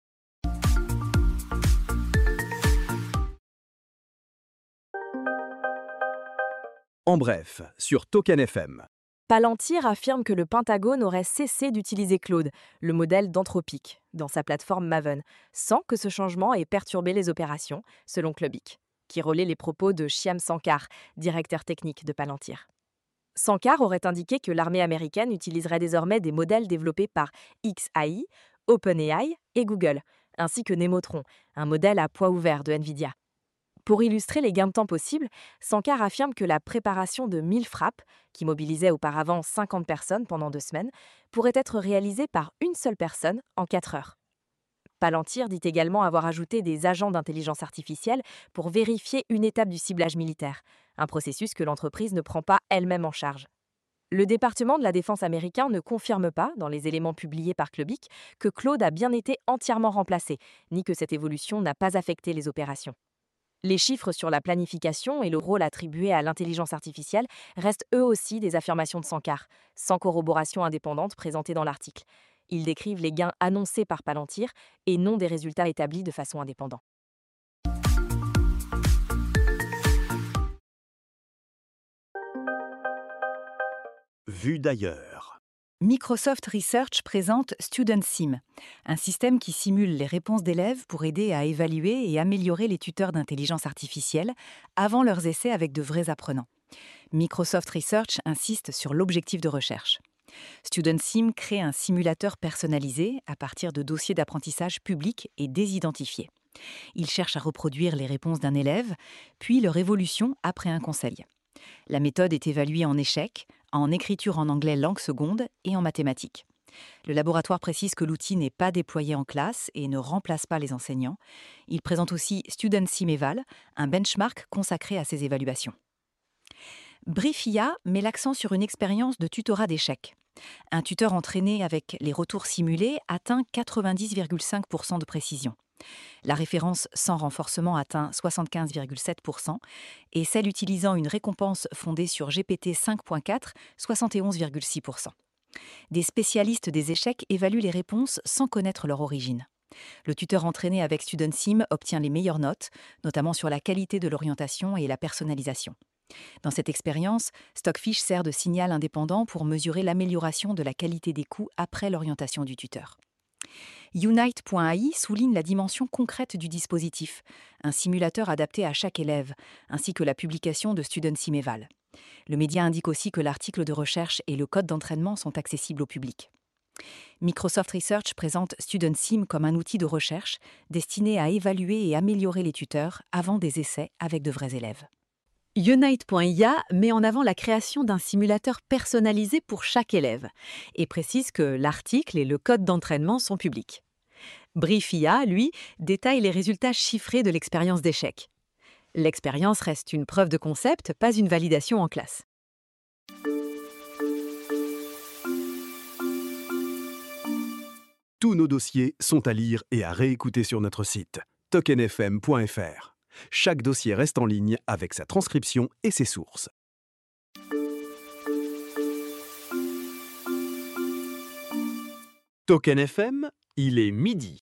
En bref, sur Token F M. Palantir affirme que le Pentagone aurait cessé d'utiliser Claude, le modèle d'Anthropic, dans sa plateforme Maven, sans que ce changement ait perturbé les opérations, selon Clubic, qui relaie les propos de Shyam Sankar, directeur technique de Palantir. Sankar aurait indiqué que l'armée américaine utiliserait désormais des modèles développés par X A I, OpenAI et Google, ainsi que Nemotron, un modèle à poids ouvert de NVIDIA. Pour illustrer les gains de temps possibles, Sankar affirme que la préparation de mille frappes, qui mobilisait auparavant cinquante personnes pendant deux semaines, pourrait être réalisée par une seule personne en quatre heures. Palantir dit également avoir ajouté des agents d'intelligence artificielle pour vérifier une étape du ciblage militaire, un processus que l'entreprise ne prend pas elle-même en charge. Le département de la défense américain ne confirme pas, dans les éléments publiés par Clubic, que Claude a bien été entièrement remplacé, ni que cette évolution n'a pas affecté les opérations. Les chiffres sur la planification et le rôle attribué à l'intelligence artificielle restent eux aussi des affirmations de Sankar, sans corroboration indépendante présentée dans l'article. Ils décrivent les gains annoncés par Palantir et non des résultats établis de façon indépendante. Vue d'ailleurs. Microsoft Research présente StudentSim, un système qui simule les réponses d'élèves pour aider à évaluer et améliorer les tuteurs d'intelligence artificielle avant leurs essais avec de vrais apprenants. Microsoft Research insiste sur l'objectif de recherche. StudentSim crée un simulateur personnalisé à partir de dossiers d'apprentissage publics et désidentifiés. Il cherche à reproduire les réponses d'un élève, puis leur évolution après un conseil. La méthode est évaluée en échec, en écriture en anglais langue seconde et en mathématiques. Le laboratoire précise que l'outil n'est pas déployé en classe et ne remplace pas les enseignants. Il présente aussi StudentSim Eval, un benchmark consacré à ces évaluations. Brief I A met l'accent sur une expérience de tutorat d'échecs. Un tuteur entraîné avec les retours simulés atteint quatre-vingt-dix virgule cinq pour cent de précision. La référence sans renforcement atteint soixante-quinze virgule sept pour cent et celle utilisant une récompense fondée sur G P T cinq point quatre, soixante et onze virgule six pour cent. Des spécialistes des échecs évaluent les réponses sans connaître leur origine. Le tuteur entraîné avec StudentSim obtient les meilleures notes, notamment sur la qualité de l'orientation et la personnalisation. Dans cette expérience, Stockfish sert de signal indépendant pour mesurer l'amélioration de la qualité des coûts après l'orientation du tuteur. Unite point A I souligne la dimension concrète du dispositif, un simulateur adapté à chaque élève, ainsi que la publication de StudentSim Eval. Le média indique aussi que l'article de recherche et le code d'entraînement sont accessibles au public. Microsoft Research présente StudentSim comme un outil de recherche destiné à évaluer et améliorer les tuteurs avant des essais avec de vrais élèves. Unite point I A met en avant la création d'un simulateur personnalisé pour chaque élève et précise que l'article et le code d'entraînement sont publics. Brief I A, lui, détaille les résultats chiffrés de l'expérience d'échec. L'expérience reste une preuve de concept, pas une validation en classe. Tous nos dossiers sont à lire et à réécouter sur notre site token f m point f r. Chaque dossier reste en ligne avec sa transcription et ses sources. Token F M, il est midi.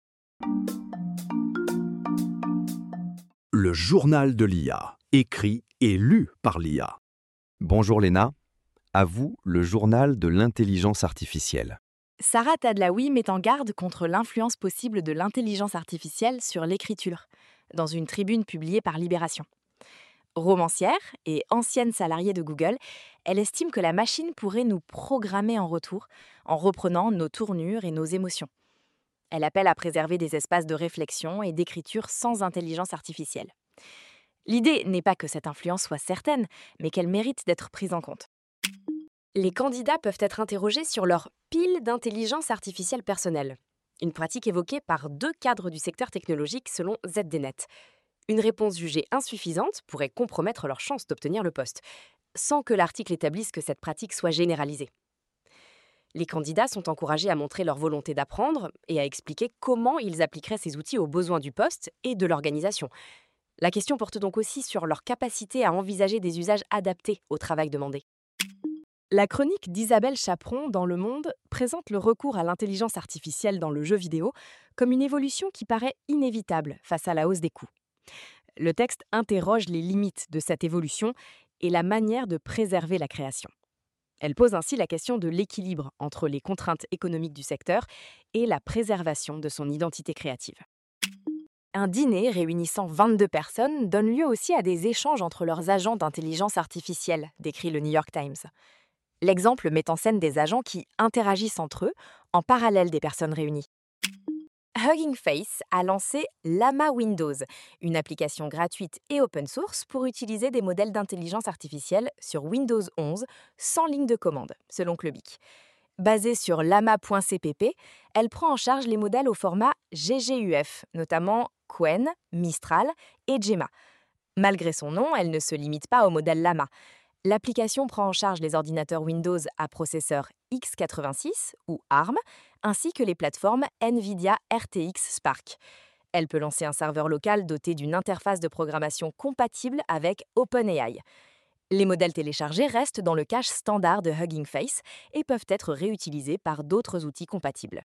Le journal de l'I A, écrit et lu par l'I A. Bonjour Léna, à vous le journal de l'intelligence artificielle. Sarah Tadlaoui met en garde contre l'influence possible de l'intelligence artificielle sur l'écriture, dans une tribune publiée par Libération. Romancière et ancienne salariée de Google, elle estime que la machine pourrait nous programmer en retour, en reprenant nos tournures et nos émotions. Elle appelle à préserver des espaces de réflexion et d'écriture sans intelligence artificielle. L'idée n'est pas que cette influence soit certaine, mais qu'elle mérite d'être prise en compte. Les candidats peuvent être interrogés sur leur pile d'intelligence artificielle personnelle, une pratique évoquée par deux cadres du secteur technologique selon Z D Net. Une réponse jugée insuffisante pourrait compromettre leurs chances d'obtenir le poste, sans que l'article établisse que cette pratique soit généralisée. Les candidats sont encouragés à montrer leur volonté d'apprendre et à expliquer comment ils appliqueraient ces outils aux besoins du poste et de l'organisation. La question porte donc aussi sur leur capacité à envisager des usages adaptés au travail demandé. La chronique d'Isabelle Chaperon dans Le Monde présente le recours à l'intelligence artificielle dans le jeu vidéo comme une évolution qui paraît inévitable face à la hausse des coûts. Le texte interroge les limites de cette évolution et la manière de préserver la création. Elle pose ainsi la question de l'équilibre entre les contraintes économiques du secteur et la préservation de son identité créative. Un dîner réunissant vingt-deux personnes donne lieu aussi à des échanges entre leurs agents d'intelligence artificielle, décrit le New York Times. L'exemple met en scène des agents qui interagissent entre eux en parallèle des personnes réunies. Hugging Face a lancé Llama Windows, une application gratuite et open source pour utiliser des modèles d'intelligence artificielle sur Windows onze sans ligne de commande, selon Clubic. Basée sur llama point c p p, elle prend en charge les modèles au format G G U F, notamment Qwen, Mistral et Gemma. Malgré son nom, elle ne se limite pas au modèle Llama. L'application prend en charge les ordinateurs Windows à processeur x quatre-vingt-six ou A R M, ainsi que les plateformes NVIDIA R T X Spark. Elle peut lancer un serveur local doté d'une interface de programmation compatible avec OpenAI. Les modèles téléchargés restent dans le cache standard de Hugging Face et peuvent être réutilisés par d'autres outils compatibles.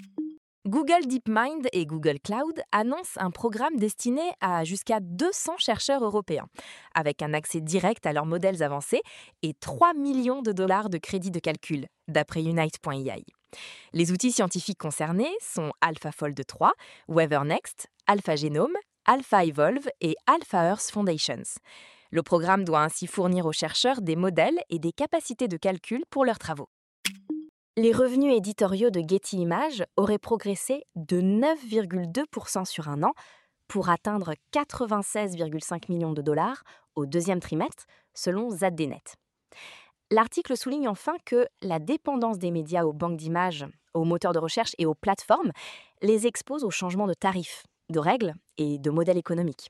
Google DeepMind et Google Cloud annoncent un programme destiné à jusqu'à deux cents chercheurs européens, avec un accès direct à leurs modèles avancés et trois millions de dollars de crédits de calcul, d'après Unite point I A. Les outils scientifiques concernés sont AlphaFold trois, WeatherNext, AlphaGenome, AlphaEvolve et AlphaEarth Foundations. Le programme doit ainsi fournir aux chercheurs des modèles et des capacités de calcul pour leurs travaux. Les revenus éditoriaux de Getty Images auraient progressé de neuf virgule deux pour cent sur un an pour atteindre quatre-vingt-seize virgule cinq millions de dollars au deuxième trimestre, selon Z D Net. L'article souligne enfin que la dépendance des médias aux banques d'images, aux moteurs de recherche et aux plateformes les expose au changement de tarifs, de règles et de modèles économiques.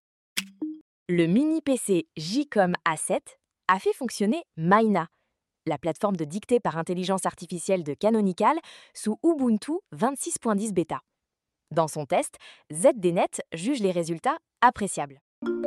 Le mini-P C J-Com A sept a fait fonctionner Maïna, la plateforme de dictée par intelligence artificielle de Canonical sous Ubuntu vingt-six point dix bêta. Dans son test, Z D Net juge les résultats appréciables.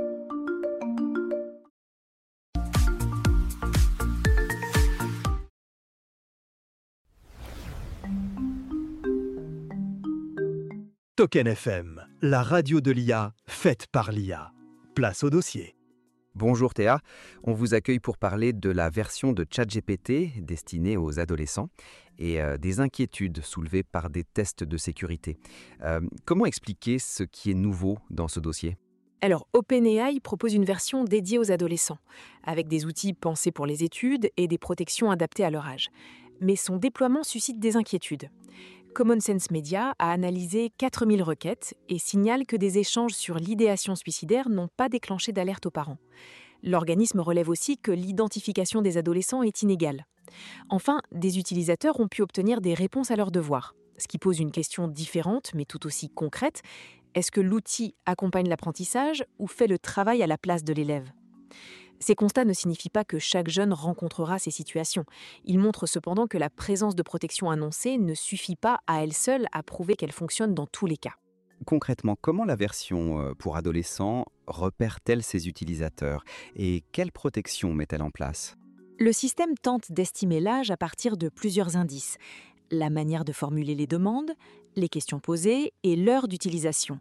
Token F M, la radio de l'I A faite par l'I A. Place au dossier. Bonjour Théa, on vous accueille pour parler de la version de ChatGPT destinée aux adolescents et euh, des inquiétudes soulevées par des tests de sécurité. Euh, comment expliquer ce qui est nouveau dans ce dossier ? Alors, OpenAI propose une version dédiée aux adolescents, avec des outils pensés pour les études et des protections adaptées à leur âge. Mais son déploiement suscite des inquiétudes. Common Sense Media a analysé quatre mille requêtes et signale que des échanges sur l'idéation suicidaire n'ont pas déclenché d'alerte aux parents. L'organisme relève aussi que l'identification des adolescents est inégale. Enfin, des utilisateurs ont pu obtenir des réponses à leurs devoirs, ce qui pose une question différente mais tout aussi concrète. Est-ce que l'outil accompagne l'apprentissage ou fait le travail à la place de l'élève ? Ces constats ne signifient pas que chaque jeune rencontrera ces situations. Ils montrent cependant que la présence de protection annoncée ne suffit pas à elle seule à prouver qu'elle fonctionne dans tous les cas. Concrètement, comment la version pour adolescents repère-t-elle ses utilisateurs et quelle protection met-elle en place ? Le système tente d'estimer l'âge à partir de plusieurs indices. la manière de formuler les demandes, les questions posées et l'heure d'utilisation.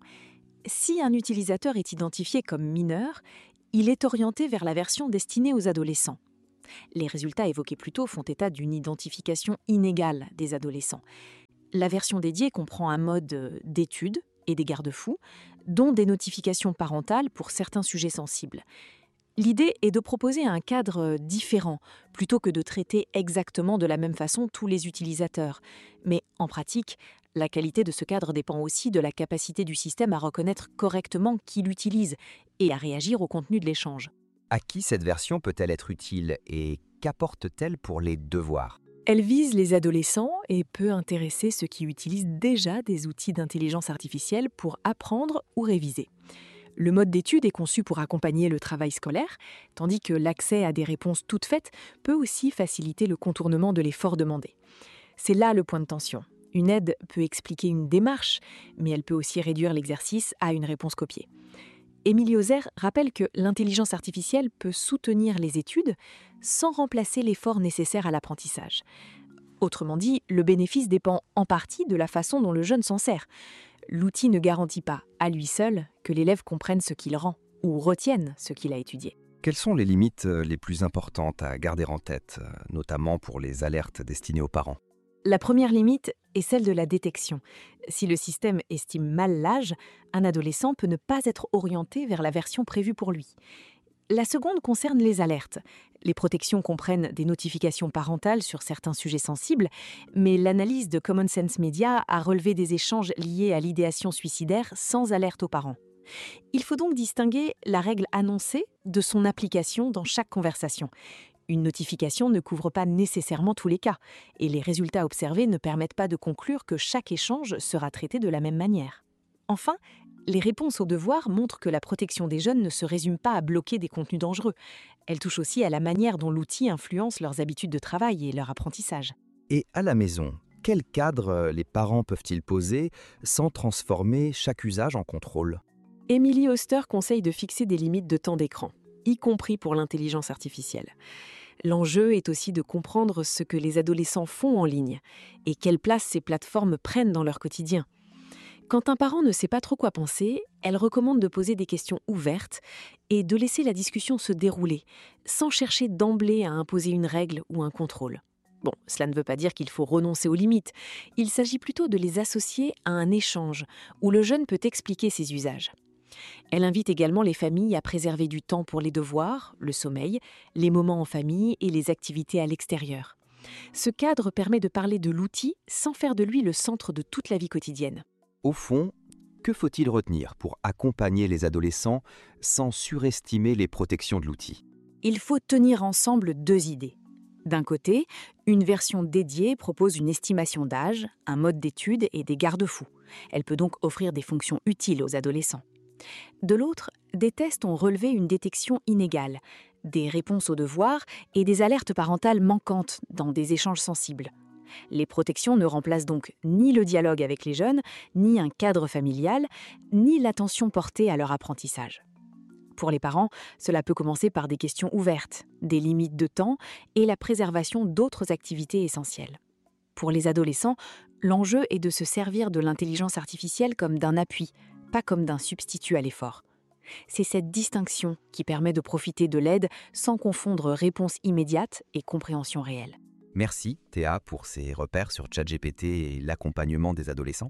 Si un utilisateur est identifié comme mineur, il est orienté vers la version destinée aux adolescents. Les résultats évoqués plus tôt font état d'une identification inégale des adolescents. La version dédiée comprend un mode d'étude et des garde-fous, dont des notifications parentales pour certains sujets sensibles. L'idée est de proposer un cadre différent, plutôt que de traiter exactement de la même façon tous les utilisateurs. Mais en pratique, la qualité de ce cadre dépend aussi de la capacité du système à reconnaître correctement qui l'utilise et à réagir au contenu de l'échange. À qui cette version peut-elle être utile et qu'apporte-t-elle pour les devoirs ? Elle vise les adolescents et peut intéresser ceux qui utilisent déjà des outils d'intelligence artificielle pour apprendre ou réviser. Le mode d'étude est conçu pour accompagner le travail scolaire, tandis que l'accès à des réponses toutes faites peut aussi faciliter le contournement de l'effort demandé. C'est là le point de tension. Une aide peut expliquer une démarche, mais elle peut aussi réduire l'exercice à une réponse copiée. Émilie Ozer rappelle que l'intelligence artificielle peut soutenir les études sans remplacer l'effort nécessaire à l'apprentissage. Autrement dit, le bénéfice dépend en partie de la façon dont le jeune s'en sert. L'outil ne garantit pas, à lui seul, que l'élève comprenne ce qu'il rend ou retienne ce qu'il a étudié. Quelles sont les limites les plus importantes à garder en tête, notamment pour les alertes destinées aux parents ? La première limite est celle de la détection. Si le système estime mal l'âge, un adolescent peut ne pas être orienté vers la version prévue pour lui. La seconde concerne les alertes. Les protections comprennent des notifications parentales sur certains sujets sensibles, mais l'analyse de Common Sense Media a relevé des échanges liés à l'idéation suicidaire sans alerte aux parents. Il faut donc distinguer la règle annoncée de son application dans chaque conversation. Une notification ne couvre pas nécessairement tous les cas, et les résultats observés ne permettent pas de conclure que chaque échange sera traité de la même manière. Enfin, les réponses aux devoirs montrent que la protection des jeunes ne se résume pas à bloquer des contenus dangereux. Elle touche aussi à la manière dont l'outil influence leurs habitudes de travail et leur apprentissage. Et à la maison, quel cadre les parents peuvent-ils poser sans transformer chaque usage en contrôle ? Émilie Oster conseille de fixer des limites de temps d'écran, y compris pour l'intelligence artificielle. L'enjeu est aussi de comprendre ce que les adolescents font en ligne et quelle place ces plateformes prennent dans leur quotidien. Quand un parent ne sait pas trop quoi penser, elle recommande de poser des questions ouvertes et de laisser la discussion se dérouler, sans chercher d'emblée à imposer une règle ou un contrôle. Bon, cela ne veut pas dire qu'il faut renoncer aux limites. Il s'agit plutôt de les associer à un échange où le jeune peut expliquer ses usages. Elle invite également les familles à préserver du temps pour les devoirs, le sommeil, les moments en famille et les activités à l'extérieur. Ce cadre permet de parler de l'outil sans faire de lui le centre de toute la vie quotidienne. Au fond, que faut-il retenir pour accompagner les adolescents sans surestimer les protections de l'outil ? Il faut tenir ensemble deux idées. D'un côté, une version dédiée propose une estimation d'âge, un mode d'étude et des garde-fous. Elle peut donc offrir des fonctions utiles aux adolescents. De l'autre, des tests ont relevé une détection inégale, des réponses aux devoirs et des alertes parentales manquantes dans des échanges sensibles. Les protections ne remplacent donc ni le dialogue avec les jeunes, ni un cadre familial, ni l'attention portée à leur apprentissage. Pour les parents, cela peut commencer par des questions ouvertes, des limites de temps et la préservation d'autres activités essentielles. Pour les adolescents, l'enjeu est de se servir de l'intelligence artificielle comme d'un appui, pas comme d'un substitut à l'effort. C'est cette distinction qui permet de profiter de l'aide sans confondre réponse immédiate et compréhension réelle. Merci Théa pour ces repères sur ChatGPT et l'accompagnement des adolescents.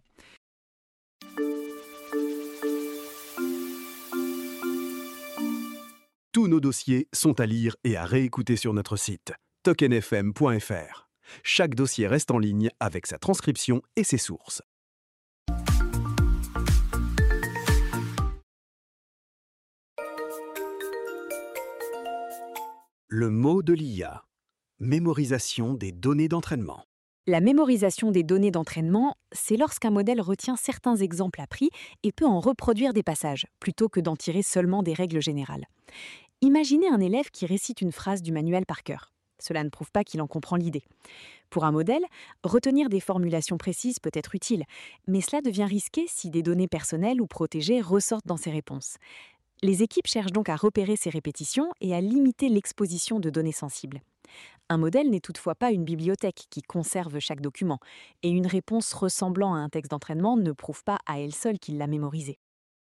Tous nos dossiers sont à lire et à réécouter sur notre site token f m point f r. Chaque dossier reste en ligne avec sa transcription et ses sources. Le mot de l'I A. Mémorisation des données d'entraînement. La mémorisation des données d'entraînement, c'est lorsqu'un modèle retient certains exemples appris et peut en reproduire des passages, plutôt que d'en tirer seulement des règles générales. Imaginez un élève qui récite une phrase du manuel par cœur. Cela ne prouve pas qu'il en comprend l'idée. Pour un modèle, retenir des formulations précises peut être utile, mais cela devient risqué si des données personnelles ou protégées ressortent dans ses réponses. Les équipes cherchent donc à repérer ces répétitions et à limiter l'exposition de données sensibles. Un modèle n'est toutefois pas une bibliothèque qui conserve chaque document, et une réponse ressemblant à un texte d'entraînement ne prouve pas à elle seule qu'il l'a mémorisé.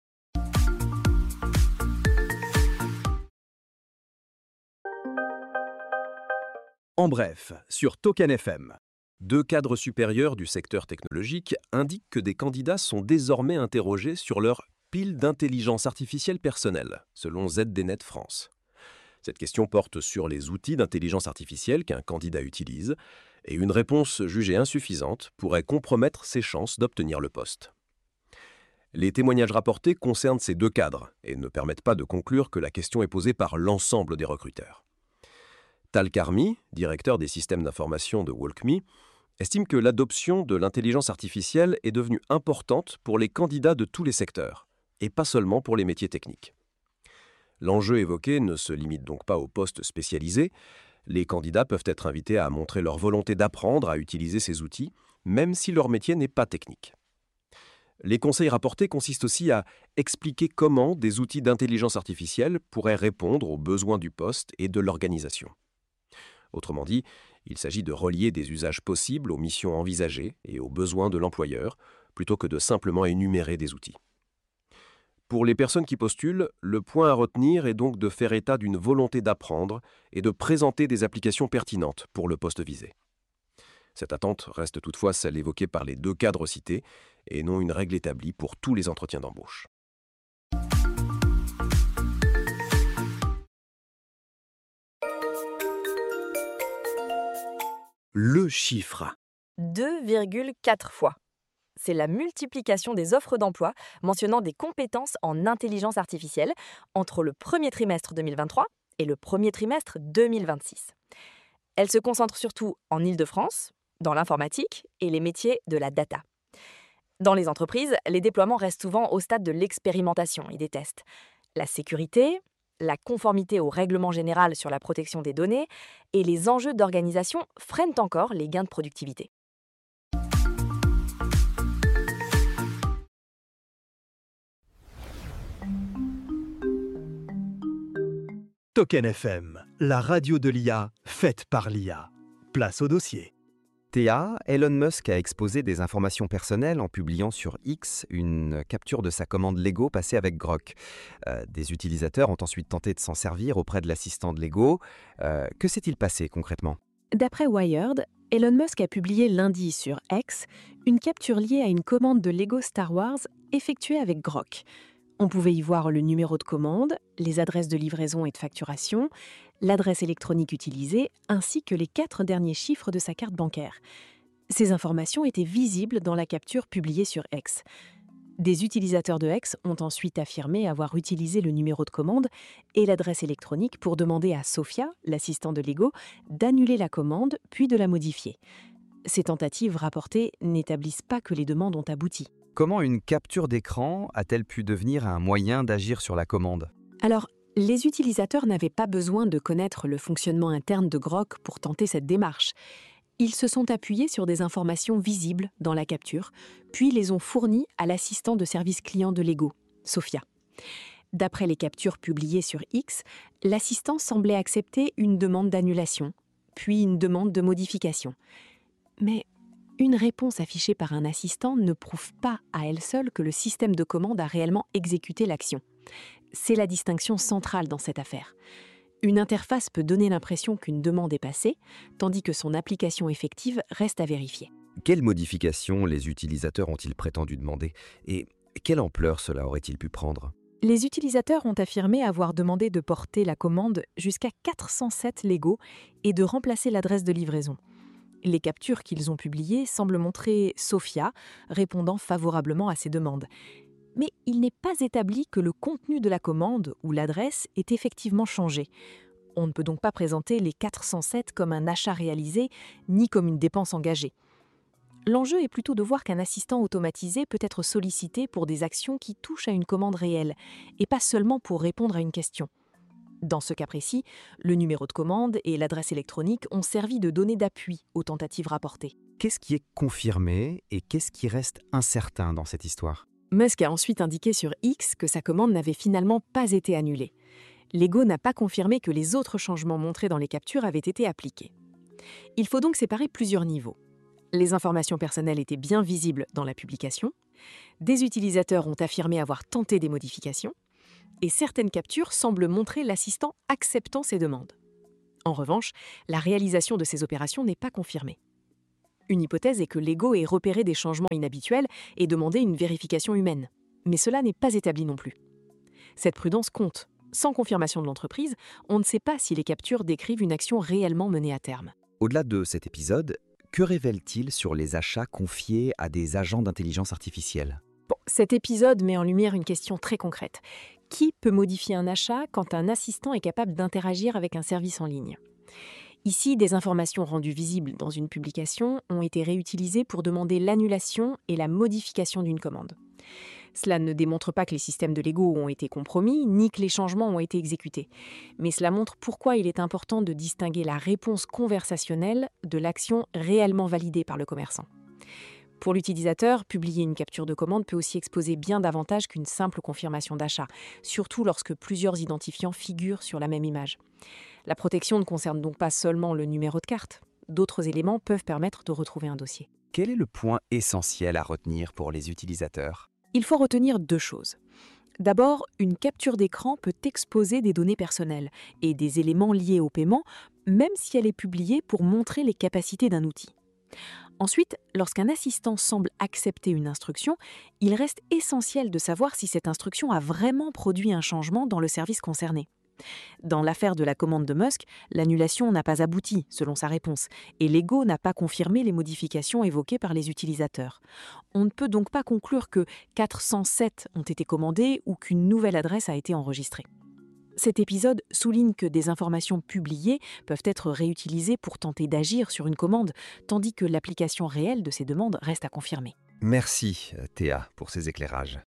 En bref, sur Token F M. Deux cadres supérieurs du secteur technologique indiquent que des candidats sont désormais interrogés sur leur pile d'intelligence artificielle personnelle, selon Z D Net France. Cette question porte sur les outils d'intelligence artificielle qu'un candidat utilise, et une réponse jugée insuffisante pourrait compromettre ses chances d'obtenir le poste. Les témoignages rapportés concernent ces deux cadres et ne permettent pas de conclure que la question est posée par l'ensemble des recruteurs. Tal Karmi, directeur des systèmes d'information de WalkMe, estime que l'adoption de l'intelligence artificielle est devenue importante pour les candidats de tous les secteurs, et pas seulement pour les métiers techniques. L'enjeu évoqué ne se limite donc pas aux postes spécialisés. Les candidats peuvent être invités à montrer leur volonté d'apprendre à utiliser ces outils, même si leur métier n'est pas technique. Les conseils rapportés consistent aussi à expliquer comment des outils d'intelligence artificielle pourraient répondre aux besoins du poste et de l'organisation. Autrement dit, il s'agit de relier des usages possibles aux missions envisagées et aux besoins de l'employeur, plutôt que de simplement énumérer des outils. Pour les personnes qui postulent, le point à retenir est donc de faire état d'une volonté d'apprendre et de présenter des applications pertinentes pour le poste visé. Cette attente reste toutefois celle évoquée par les deux cadres cités et non une règle établie pour tous les entretiens d'embauche. Le chiffre. deux virgule quatre fois. C'est la multiplication des offres d'emploi mentionnant des compétences en intelligence artificielle entre le premier trimestre deux mille vingt-trois et le premier trimestre deux mille vingt-six. Elle se concentre surtout en Île-de-France, dans l'informatique et les métiers de la data. Dans les entreprises, les déploiements restent souvent au stade de l'expérimentation et des tests. La sécurité, la conformité au règlement général sur la protection des données et les enjeux d'organisation freinent encore les gains de productivité. Token F M, la radio de l'I A, faite par l'I A. Place au dossier. Théa, Elon Musk a exposé des informations personnelles en publiant sur X une capture de sa commande Lego passée avec Grok. Euh, des utilisateurs ont ensuite tenté de s'en servir auprès de l'assistant de Lego. Euh, que s'est-il passé concrètement ? D'après Wired, Elon Musk a publié lundi sur X une capture liée à une commande de Lego Star Wars effectuée avec Grok. On pouvait y voir le numéro de commande, les adresses de livraison et de facturation, l'adresse électronique utilisée, ainsi que les quatre derniers chiffres de sa carte bancaire. Ces informations étaient visibles dans la capture publiée sur X. Des utilisateurs de X ont ensuite affirmé avoir utilisé le numéro de commande et l'adresse électronique pour demander à Sophia, l'assistant de Lego, d'annuler la commande puis de la modifier. Ces tentatives rapportées n'établissent pas que les demandes ont abouti. Comment une capture d'écran a-t-elle pu devenir un moyen d'agir sur la commande ? Alors, les utilisateurs n'avaient pas besoin de connaître le fonctionnement interne de Grok pour tenter cette démarche. Ils se sont appuyés sur des informations visibles dans la capture, puis les ont fournies à l'assistant de service client de Lego, Sophia. D'après les captures publiées sur X, l'assistant semblait accepter une demande d'annulation, puis une demande de modification. Mais une réponse affichée par un assistant ne prouve pas à elle seule que le système de commande a réellement exécuté l'action. C'est la distinction centrale dans cette affaire. Une interface peut donner l'impression qu'une demande est passée, tandis que son application effective reste à vérifier. Quelles modifications les utilisateurs ont-ils prétendu demander ? Et quelle ampleur cela aurait-il pu prendre ? Les utilisateurs ont affirmé avoir demandé de porter la commande jusqu'à quatre cent sept Lego et de remplacer l'adresse de livraison. Les captures qu'ils ont publiées semblent montrer Sophia répondant favorablement à ces demandes. Mais il n'est pas établi que le contenu de la commande ou l'adresse est effectivement changé. On ne peut donc pas présenter les quatre cent sept comme un achat réalisé, ni comme une dépense engagée. L'enjeu est plutôt de voir qu'un assistant automatisé peut être sollicité pour des actions qui touchent à une commande réelle, et pas seulement pour répondre à une question. Dans ce cas précis, le numéro de commande et l'adresse électronique ont servi de données d'appui aux tentatives rapportées. Qu'est-ce qui est confirmé et qu'est-ce qui reste incertain dans cette histoire ? Musk a ensuite indiqué sur X que sa commande n'avait finalement pas été annulée. Lego n'a pas confirmé que les autres changements montrés dans les captures avaient été appliqués. Il faut donc séparer plusieurs niveaux. Les informations personnelles étaient bien visibles dans la publication, des utilisateurs ont affirmé avoir tenté des modifications, et certaines captures semblent montrer l'assistant acceptant ces demandes. En revanche, la réalisation de ces opérations n'est pas confirmée. Une hypothèse est que l'ego ait repéré des changements inhabituels et demandé une vérification humaine. Mais cela n'est pas établi non plus. Cette prudence compte. Sans confirmation de l'entreprise, on ne sait pas si les captures décrivent une action réellement menée à terme. Au-delà de cet épisode, que révèle-t-il sur les achats confiés à des agents d'intelligence artificielle ? Bon, cet épisode met en lumière une question très concrète. Qui peut modifier un achat quand un assistant est capable d'interagir avec un service en ligne ? Ici, des informations rendues visibles dans une publication ont été réutilisées pour demander l'annulation et la modification d'une commande. Cela ne démontre pas que les systèmes de Lego ont été compromis, ni que les changements ont été exécutés. Mais cela montre pourquoi il est important de distinguer la réponse conversationnelle de l'action réellement validée par le commerçant. Pour l'utilisateur, publier une capture de commande peut aussi exposer bien davantage qu'une simple confirmation d'achat, surtout lorsque plusieurs identifiants figurent sur la même image. La protection ne concerne donc pas seulement le numéro de carte. D'autres éléments peuvent permettre de retrouver un dossier. Quel est le point essentiel à retenir pour les utilisateurs ? Il faut retenir deux choses. D'abord, une capture d'écran peut exposer des données personnelles et des éléments liés au paiement, même si elle est publiée pour montrer les capacités d'un outil. Ensuite, lorsqu'un assistant semble accepter une instruction, il reste essentiel de savoir si cette instruction a vraiment produit un changement dans le service concerné. Dans l'affaire de la commande de Musk, l'annulation n'a pas abouti, selon sa réponse, et Lego n'a pas confirmé les modifications évoquées par les utilisateurs. On ne peut donc pas conclure que quatre cent sept ont été commandées ou qu'une nouvelle adresse a été enregistrée. Cet épisode souligne que des informations publiées peuvent être réutilisées pour tenter d'agir sur une commande, tandis que l'application réelle de ces demandes reste à confirmer. Merci, Théa, pour ces éclairages.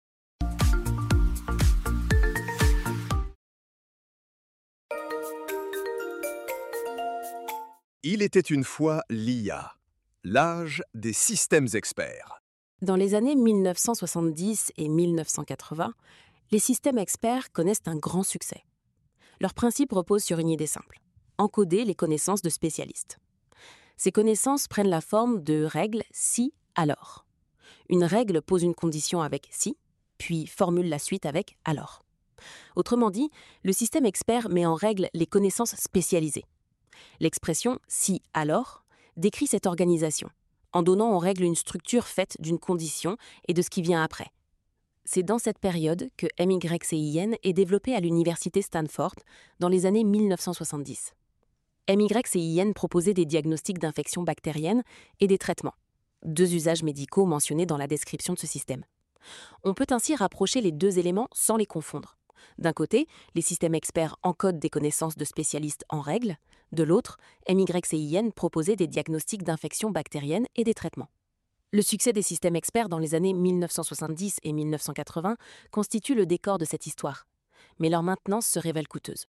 Il était une fois l'I A, l'âge des systèmes experts. Dans les années mille neuf cent soixante-dix et mille neuf cent quatre-vingts, les systèmes experts connaissent un grand succès. Leur principe repose sur une idée simple, encoder les connaissances de spécialistes. Ces connaissances prennent la forme de règles si, alors. Une règle pose une condition avec si, puis formule la suite avec alors. Autrement dit, le système expert met en règle les connaissances spécialisées. L'expression « si, alors » décrit cette organisation, en donnant en règle une structure faite d'une condition et de ce qui vient après. C'est dans cette période que M Y C I N est développé à l'université Stanford dans les années mille neuf cent soixante-dix. M Y C I N proposait des diagnostics d'infections bactériennes et des traitements, deux usages médicaux mentionnés dans la description de ce système. On peut ainsi rapprocher les deux éléments sans les confondre. D'un côté, les systèmes experts encodent des connaissances de spécialistes en règle. De l'autre, M Y C I N proposait des diagnostics d'infections bactériennes et des traitements. Le succès des systèmes experts dans les années mille neuf cent soixante-dix et mille neuf cent quatre-vingts constitue le décor de cette histoire. Mais leur maintenance se révèle coûteuse.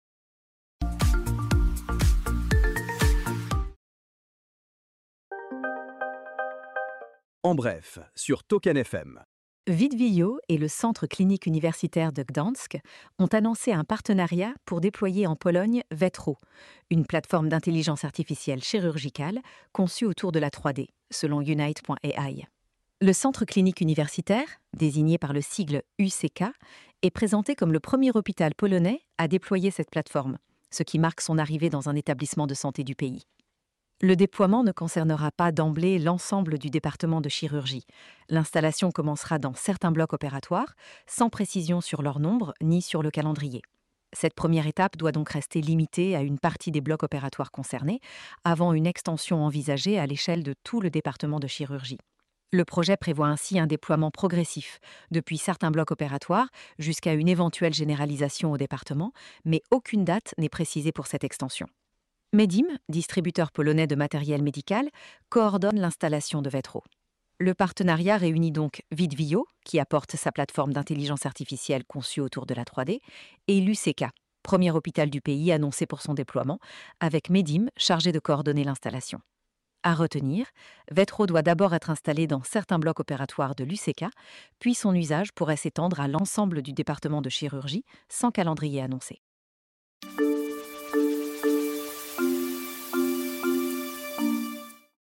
En bref, sur Token F M. Vidvio et le Centre clinique universitaire de Gdansk ont annoncé un partenariat pour déployer en Pologne Vetro, une plateforme d'intelligence artificielle chirurgicale conçue autour de la trois D, selon Unite point A I. Le Centre clinique universitaire, désigné par le sigle U C K, est présenté comme le premier hôpital polonais à déployer cette plateforme, ce qui marque son arrivée dans un établissement de santé du pays. Le déploiement ne concernera pas d'emblée l'ensemble du département de chirurgie. L'installation commencera dans certains blocs opératoires, sans précision sur leur nombre ni sur le calendrier. Cette première étape doit donc rester limitée à une partie des blocs opératoires concernés, avant une extension envisagée à l'échelle de tout le département de chirurgie. Le projet prévoit ainsi un déploiement progressif, depuis certains blocs opératoires jusqu'à une éventuelle généralisation au département, mais aucune date n'est précisée pour cette extension. Medim, distributeur polonais de matériel médical, coordonne l'installation de Vetro. Le partenariat réunit donc Vidvio, qui apporte sa plateforme d'intelligence artificielle conçue autour de la trois D, et l'U C K, premier hôpital du pays annoncé pour son déploiement, avec Medim chargé de coordonner l'installation. À retenir, Vetro doit d'abord être installé dans certains blocs opératoires de l'U C K, puis son usage pourrait s'étendre à l'ensemble du département de chirurgie sans calendrier annoncé.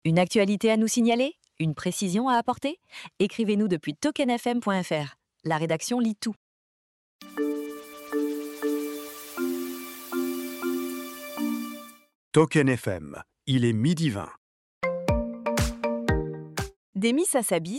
Une actualité à nous signaler? Une précision à apporter? Écrivez-nous depuis token f m point f r. La rédaction lit tout. Token F M, il est midi vingt. Demis Hassabis